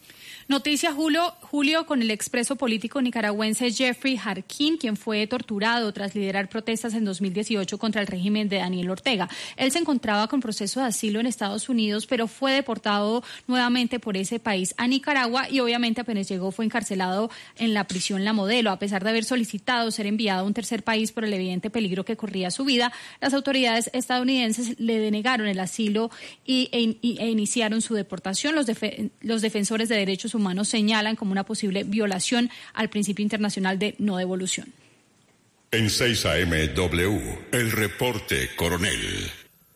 Noticia, Julio, Julio, con el expreso político nicaragüense Jeffrey Jarquín, quien fue torturado tras liderar protestas en dos mil dieciocho contra el régimen de Daniel Ortega. Él se encontraba con proceso de asilo en Estados Unidos, pero fue deportado nuevamente por ese país a Nicaragua y obviamente apenas llegó fue encarcelado en la prisión La Modelo. A pesar de haber solicitado ser enviado a un tercer país por el evidente peligro que corría su vida, las autoridades estadounidenses le denegaron el asilo y, e, e iniciaron su deportación. Los, defe, los defensores de derechos humanos humanos señalan como una posible violación al principio internacional de no devolución. En seis A M W, el reporte coronel.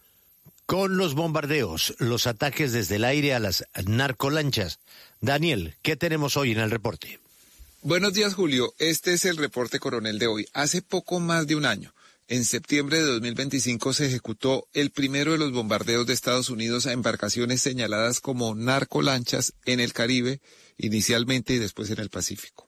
Con los bombardeos, los ataques desde el aire a las narcolanchas. Daniel, ¿qué tenemos hoy en el reporte? Buenos días, Julio. Este es el reporte coronel de hoy. Hace poco más de un año, en septiembre de dos mil veinticinco, se ejecutó el primero de los bombardeos de Estados Unidos a embarcaciones señaladas como narcolanchas en el Caribe, inicialmente y después en el Pacífico.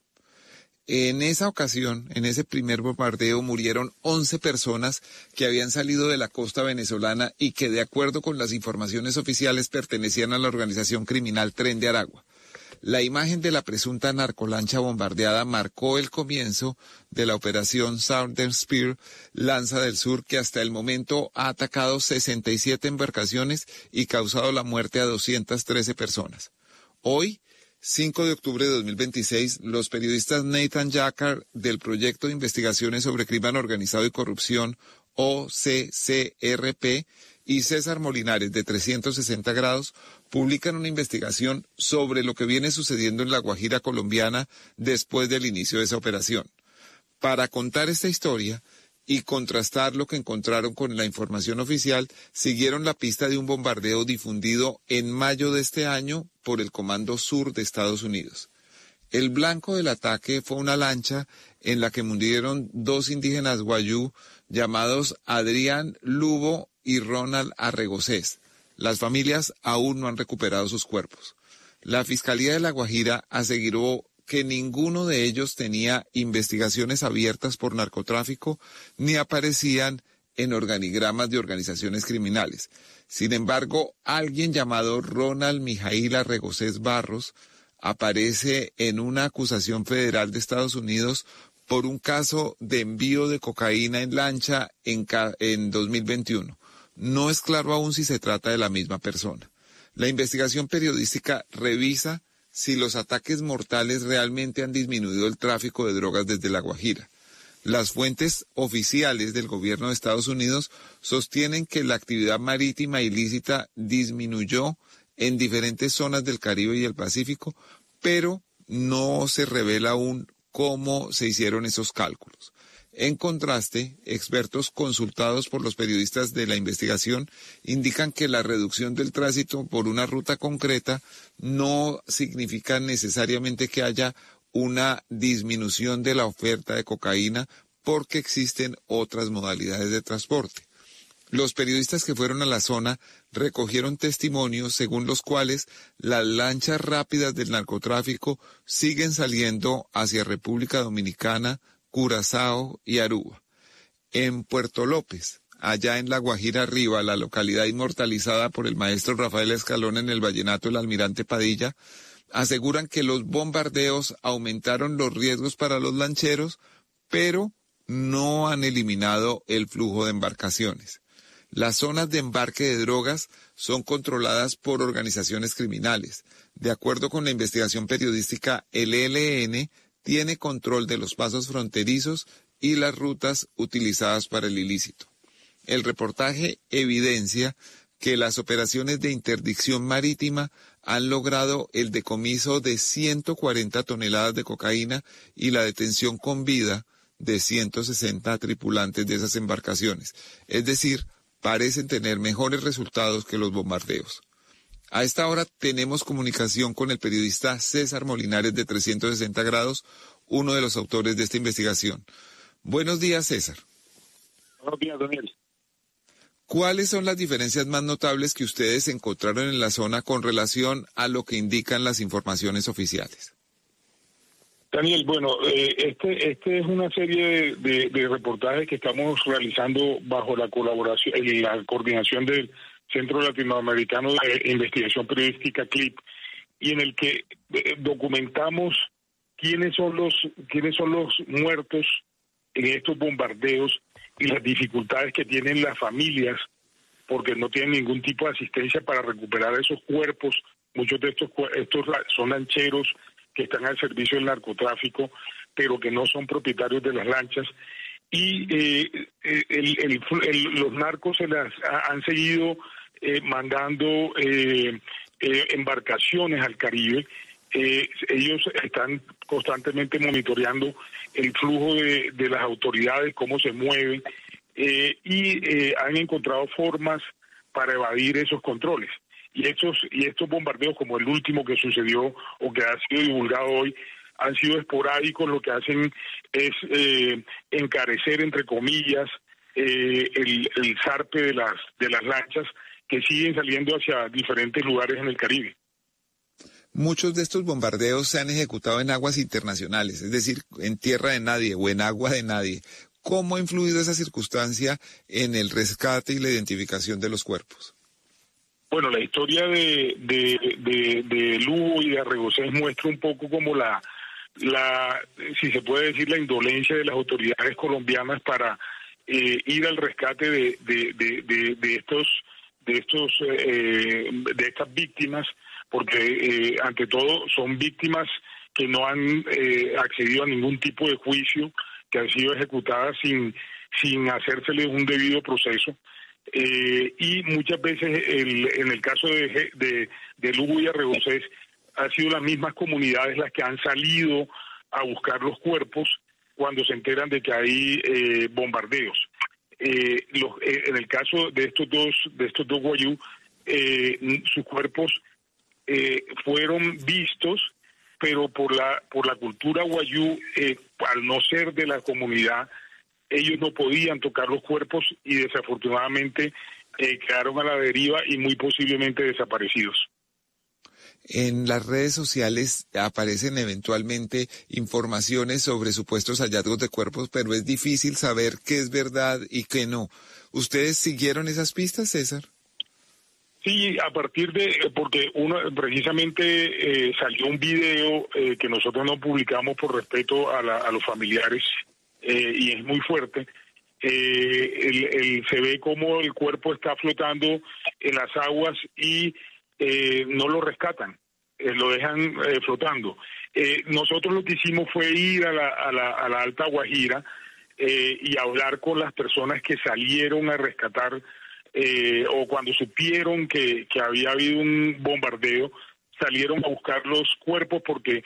En esa ocasión, en ese primer bombardeo, murieron once personas que habían salido de la costa venezolana y que, de acuerdo con las informaciones oficiales, pertenecían a la organización criminal Tren de Aragua. La imagen de la presunta narcolancha bombardeada marcó el comienzo de la operación Southern Spear, Lanza del Sur, que hasta el momento ha atacado sesenta y siete embarcaciones y causado la muerte a doscientas trece personas. Hoy, cinco de octubre de dos mil veintiséis, los periodistas Nathan Jacquard del Proyecto de Investigaciones sobre Crimen Organizado y Corrupción, O C C R P, y César Molinares de trescientos sesenta grados publican una investigación sobre lo que viene sucediendo en la Guajira colombiana después del inicio de esa operación. Para contar esta historia y contrastar lo que encontraron con la información oficial, siguieron la pista de un bombardeo difundido en mayo de este año por el Comando Sur de Estados Unidos. El blanco del ataque fue una lancha en la que murieron dos indígenas guayú llamados Adrián Lugo y Ronald Arregocés. Las familias aún no han recuperado sus cuerpos. La Fiscalía de La Guajira aseguró que ninguno de ellos tenía investigaciones abiertas por narcotráfico ni aparecían en organigramas de organizaciones criminales. Sin embargo, alguien llamado Ronald Mijail Arregocés Barros aparece en una acusación federal de Estados Unidos por un caso de envío de cocaína en lancha en, en dos mil veintiuno. No es claro aún si se trata de la misma persona. La investigación periodística revisa si los ataques mortales realmente han disminuido el tráfico de drogas desde La Guajira. Las fuentes oficiales del gobierno de Estados Unidos sostienen que la actividad marítima ilícita disminuyó en diferentes zonas del Caribe y el Pacífico, pero no se revela aún cómo se hicieron esos cálculos. En contraste, expertos consultados por los periodistas de la investigación indican que la reducción del tránsito por una ruta concreta no significa necesariamente que haya una disminución de la oferta de cocaína porque existen otras modalidades de transporte. Los periodistas que fueron a la zona recogieron testimonios según los cuales las lanchas rápidas del narcotráfico siguen saliendo hacia República Dominicana, Curazao y Aruba. En Puerto López, allá en La Guajira Arriba, la localidad inmortalizada por el maestro Rafael Escalón en el vallenato El Almirante Padilla, aseguran que los bombardeos aumentaron los riesgos para los lancheros, pero no han eliminado el flujo de embarcaciones. Las zonas de embarque de drogas son controladas por organizaciones criminales. De acuerdo con la investigación periodística, el E L N tiene control de los pasos fronterizos y las rutas utilizadas para el ilícito. El reportaje evidencia que las operaciones de interdicción marítima han logrado el decomiso de ciento cuarenta toneladas de cocaína y la detención con vida de ciento sesenta tripulantes de esas embarcaciones. Es decir, parecen tener mejores resultados que los bombardeos. A esta hora tenemos comunicación con el periodista César Molinares de trescientos sesenta grados, uno de los autores de esta investigación. Buenos días, César. Buenos días, Daniel. ¿Cuáles son las diferencias más notables que ustedes encontraron en la zona con relación a lo que indican las informaciones oficiales? Daniel, bueno, eh, este este es una serie de, de, de reportajes que estamos realizando bajo la colaboración, la coordinación del Centro Latinoamericano de Investigación Periodística, C L I P, y en el que eh, documentamos quiénes son los quiénes son los muertos en estos bombardeos y las dificultades que tienen las familias, porque no tienen ningún tipo de asistencia para recuperar esos cuerpos. Muchos de estos estos son lancheros que están al servicio del narcotráfico, pero que no son propietarios de las lanchas. Y eh, el, el, el, los narcos se las ha, han seguido eh, mandando eh, eh, embarcaciones al Caribe. Eh, ellos están constantemente monitoreando el flujo de, de las autoridades, cómo se mueven, eh, y eh, han encontrado formas para evadir esos controles. Y estos, y estos bombardeos, como el último que sucedió o que ha sido divulgado hoy, han sido esporádicos. Lo que hacen es eh, encarecer, entre comillas, eh, el, el zarpe de las, de las lanchas que siguen saliendo hacia diferentes lugares en el Caribe. Muchos de estos bombardeos se han ejecutado en aguas internacionales, es decir, en tierra de nadie o en agua de nadie. ¿Cómo ha influido esa circunstancia en el rescate y la identificación de los cuerpos? Bueno, la historia de, de, de, de Lugo y de Arregocés muestra un poco como la, la, si se puede decir, la indolencia de las autoridades colombianas para eh, ir al rescate de, de, de, de, de estos, de estos, eh, de estas víctimas, porque eh, ante todo son víctimas que no han eh, accedido a ningún tipo de juicio, que han sido ejecutadas sin, sin hacérseles un debido proceso. Eh, y muchas veces el, en el caso de, de, de Lugo y Arregocés han sido las mismas comunidades las que han salido a buscar los cuerpos cuando se enteran de que hay eh, bombardeos. Eh, los, eh, en el caso de estos dos de estos dos guayú, eh, sus cuerpos eh, fueron vistos, pero por la por la cultura guayú, eh, al no ser de la comunidad, ellos no podían tocar los cuerpos y desafortunadamente eh, quedaron a la deriva y muy posiblemente desaparecidos. En las redes sociales aparecen eventualmente informaciones sobre supuestos hallazgos de cuerpos, pero es difícil saber qué es verdad y qué no. ¿Ustedes siguieron esas pistas, César? Sí, a partir de, porque uno precisamente eh, salió un video eh, que nosotros no publicamos por respeto a, la, a los familiares, eh, y es muy fuerte. Eh, el, el, se ve como el cuerpo está flotando en las aguas y eh, no lo rescatan, eh, lo dejan eh, flotando. Eh, nosotros lo que hicimos fue ir a la, a la, a la Alta Guajira eh, y hablar con las personas que salieron a rescatar, eh, o cuando supieron que, que había habido un bombardeo, salieron a buscar los cuerpos porque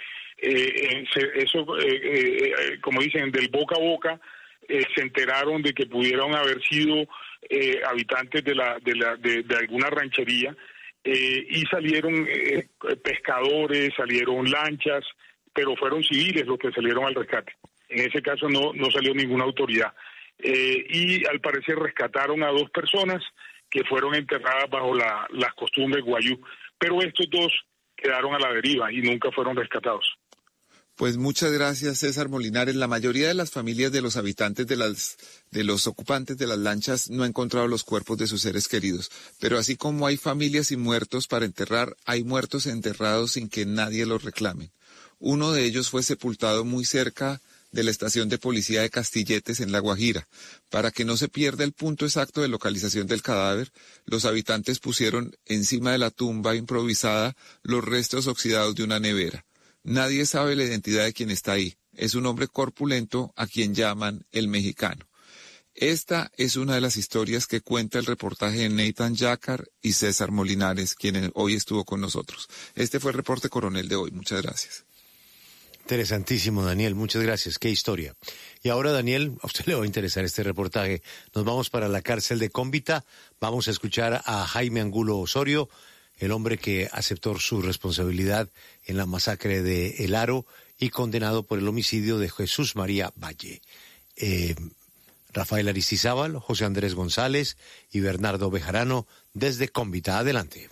eh, se, eso, eh, eh, como dicen, del boca a boca, eh, se enteraron de que pudieron haber sido eh, habitantes de, la, de, la, de, de alguna ranchería, eh, y salieron eh, pescadores, salieron lanchas, pero fueron civiles los que salieron al rescate. En ese caso no, no salió ninguna autoridad. Eh, y al parecer rescataron a dos personas que fueron enterradas bajo la, las costumbres guayú, pero estos dos quedaron a la deriva y nunca fueron rescatados. Pues muchas gracias, César Molinares. La mayoría de las familias de los habitantes de las de los ocupantes de las lanchas no ha encontrado los cuerpos de sus seres queridos, pero así como hay familias y muertos para enterrar, hay muertos enterrados sin que nadie los reclame. Uno de ellos fue sepultado muy cerca de la estación de policía de Castilletes en La Guajira. Para que no se pierda el punto exacto de localización del cadáver, los habitantes pusieron encima de la tumba improvisada los restos oxidados de una nevera. Nadie sabe la identidad de quien está ahí. Es un hombre corpulento a quien llaman el mexicano. Esta es una de las historias que cuenta el reportaje de Nathan Yacar y César Molinares, quien hoy estuvo con nosotros. Este fue el reporte coronel de hoy. Muchas gracias. Interesantísimo, Daniel. Muchas gracias. Qué historia. Y ahora, Daniel, a usted le va a interesar este reportaje. Nos vamos para la cárcel de Cómbita. Vamos a escuchar a Jaime Angulo Osorio, el hombre que aceptó su responsabilidad en la masacre de El Aro y condenado por el homicidio de Jesús María Valle. Eh, Rafael Aristizábal, José Andrés González y Bernardo Bejarano desde Cómbita. Adelante.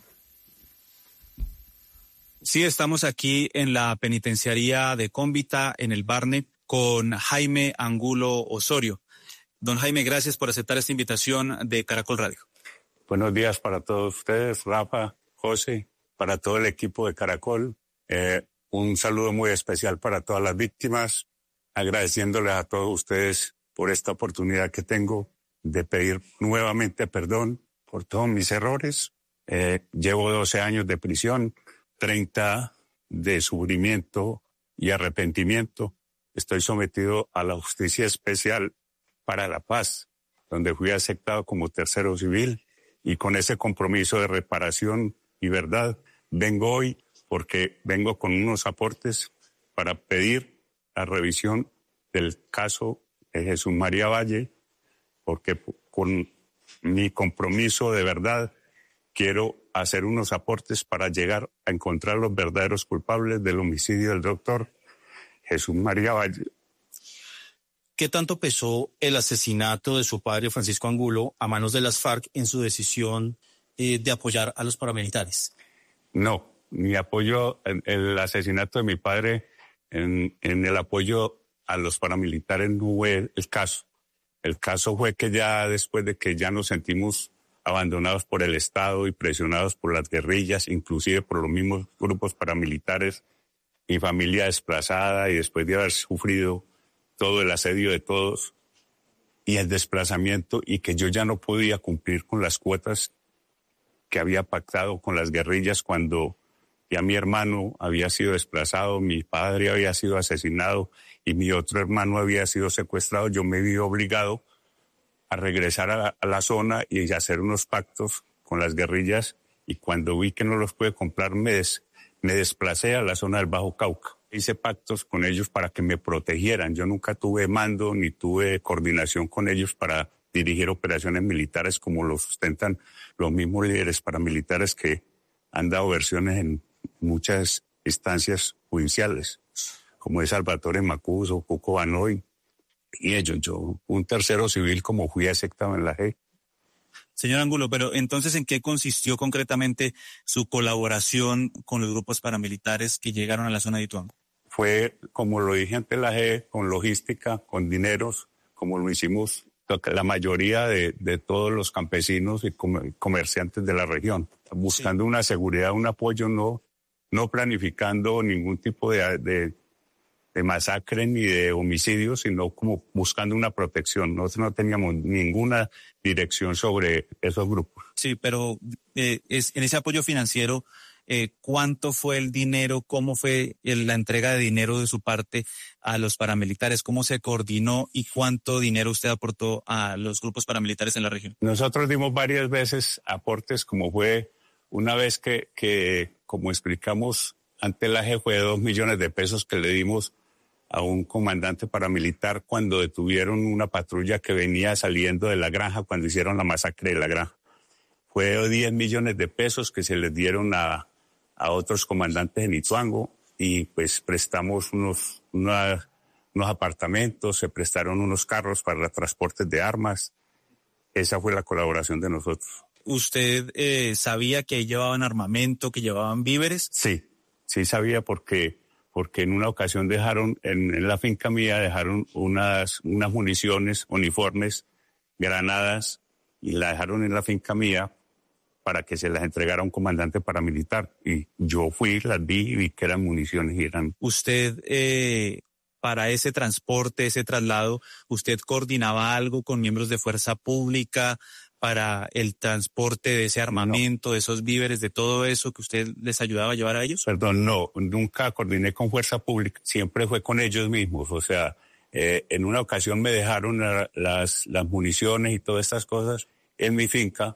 Sí, estamos aquí en la penitenciaría de Cómbita, en el Barne, con Jaime Angulo Osorio. Don Jaime, gracias por aceptar esta invitación de Caracol Radio. Buenos días para todos ustedes, Rafa, José, para todo el equipo de Caracol. Eh, un saludo muy especial para todas las víctimas, agradeciéndoles a todos ustedes por esta oportunidad que tengo de pedir nuevamente perdón por todos mis errores. Eh, llevo doce años de prisión, treinta de sufrimiento y arrepentimiento. Estoy sometido a la Justicia Especial para la Paz, donde fui aceptado como tercero civil, y con ese compromiso de reparación y verdad vengo hoy porque vengo con unos aportes para pedir la revisión del caso de Jesús María Valle, porque con mi compromiso de verdad quiero hacer unos aportes para llegar a encontrar los verdaderos culpables del homicidio del doctor Jesús María Valle. ¿Qué tanto pesó el asesinato de su padre, Francisco Angulo, a manos de las FARC en su decisión eh, de apoyar a los paramilitares? No, mi apoyo, en el asesinato de mi padre, en, en el apoyo a los paramilitares no fue el caso. El caso fue que ya después de que ya nos sentimos abandonados por el Estado y presionados por las guerrillas, inclusive por los mismos grupos paramilitares, mi familia desplazada, y después de haber sufrido todo el asedio de todos y el desplazamiento, y que yo ya no podía cumplir con las cuotas que había pactado con las guerrillas cuando ya mi hermano había sido desplazado, mi padre había sido asesinado y mi otro hermano había sido secuestrado. Yo me vi obligado a regresar a la, a la zona y a hacer unos pactos con las guerrillas, y cuando vi que no los pude comprar me, des, me desplacé a la zona del Bajo Cauca. Hice pactos con ellos para que me protegieran. Yo nunca tuve mando ni tuve coordinación con ellos para dirigir operaciones militares como lo sustentan los mismos líderes paramilitares que han dado versiones en muchas instancias judiciales, como es Salvatore Macuso, Cuco Banoy y ellos. Yo, un tercero civil, como fui aceptado en la G. Señor Angulo, pero entonces, ¿en qué consistió concretamente su colaboración con los grupos paramilitares que llegaron a la zona de Ituango? Fue, como lo dije ante la G, con logística, con dineros, como lo hicimos la mayoría de, de todos los campesinos y comerciantes de la región, buscando sí. una seguridad, un apoyo, no, no planificando ningún tipo de, de, de masacre ni de homicidio, sino como buscando una protección. Nosotros no teníamos ninguna dirección sobre esos grupos. Sí, pero eh, es, en ese apoyo financiero, eh, ¿cuánto fue el dinero? ¿Cómo fue el, la entrega de dinero de su parte a los paramilitares? ¿Cómo se coordinó y cuánto dinero usted aportó a los grupos paramilitares en la región? Nosotros dimos varias veces aportes, como fue una vez que, que como explicamos ante la G, fue dos millones de pesos que le dimos a un comandante paramilitar cuando detuvieron una patrulla que venía saliendo de la granja cuando hicieron la masacre de la granja. Fue diez millones de pesos que se les dieron a, a otros comandantes en Ituango, y pues prestamos unos, unos, unos apartamentos, se prestaron unos carros para transportes de armas. Esa fue la colaboración de nosotros. ¿Usted eh, sabía que llevaban armamento, que llevaban víveres? Sí, sí sabía porque... porque en una ocasión dejaron, en, en la finca mía, dejaron unas, unas municiones, uniformes, granadas, y la dejaron en la finca mía para que se las entregara a un comandante paramilitar. Y yo fui, las vi y vi que eran municiones y eran... ¿Usted, eh, para ese transporte, ese traslado, usted coordinaba algo con miembros de fuerza pública para el transporte de ese armamento, no. de esos víveres, de todo eso que usted les ayudaba a llevar a ellos? Perdón, no, nunca coordiné con fuerza pública, siempre fue con ellos mismos. O sea, eh, en una ocasión me dejaron la, las, las municiones y todas estas cosas en mi finca,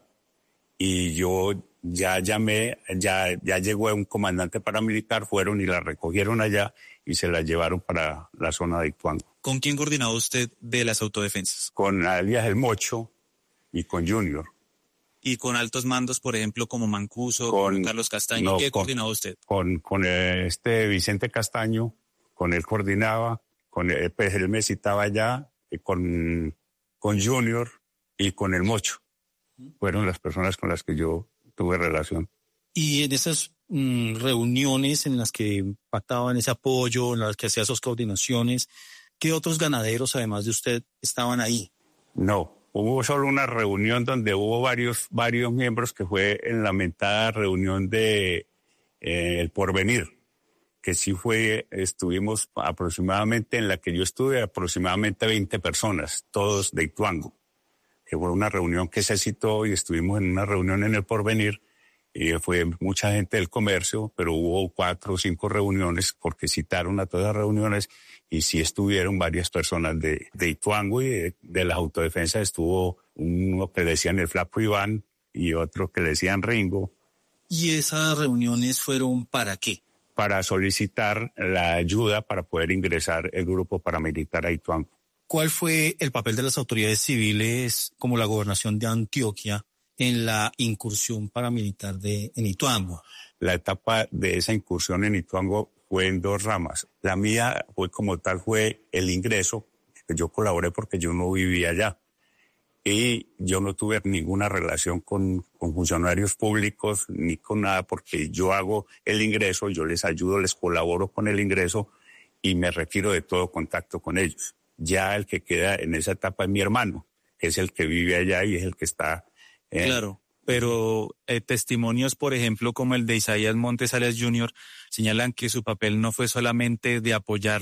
y yo ya llamé, ya, ya llegó un comandante paramilitar, fueron y la recogieron allá y se la llevaron para la zona de Ituango. ¿Con quién coordinaba usted de las autodefensas? Con alias El Mocho y con Junior. ¿Y con altos mandos, por ejemplo, como Mancuso, con, con Carlos Castaño? No, ¿Qué con, coordinaba usted? Con, con este Vicente Castaño, con él coordinaba, con él, pues él me citaba allá, con, con Junior y con El Mocho. Fueron las personas con las que yo tuve relación. Y en esas mm, reuniones en las que pactaban ese apoyo, en las que hacía esas coordinaciones, ¿qué otros ganaderos, además de usted, estaban ahí? No. Hubo solo una reunión donde hubo varios, varios miembros, que fue en la lamentada reunión de, eh, el Porvenir, que sí fue, estuvimos aproximadamente, en la que yo estuve, aproximadamente veinte personas, todos de Ituango, que fue una reunión que se citó y estuvimos en una reunión en el Porvenir, y fue mucha gente del comercio, pero hubo cuatro o cinco reuniones porque citaron a todas las reuniones y sí estuvieron varias personas de, de Ituango y de, de las autodefensas. Estuvo uno que le decían el Flaco Iván y otro que le decían Ringo. ¿Y esas reuniones fueron para qué? Para solicitar la ayuda para poder ingresar el grupo paramilitar a Ituango. ¿Cuál fue el papel de las autoridades civiles como la gobernación de Antioquia en la incursión paramilitar de, en Ituango? La etapa de esa incursión en Ituango fue en dos ramas. La mía fue como tal fue el ingreso, que yo colaboré porque yo no vivía allá. Y yo no tuve ninguna relación con, con funcionarios públicos ni con nada porque yo hago el ingreso, yo les ayudo, les colaboro con el ingreso y me retiro de todo contacto con ellos. Ya el que queda en esa etapa es mi hermano, que es el que vive allá y es el que está... Eh, claro, pero eh, testimonios, por ejemplo, como el de Isaías Montes Arias junior, señalan que su papel no fue solamente de apoyar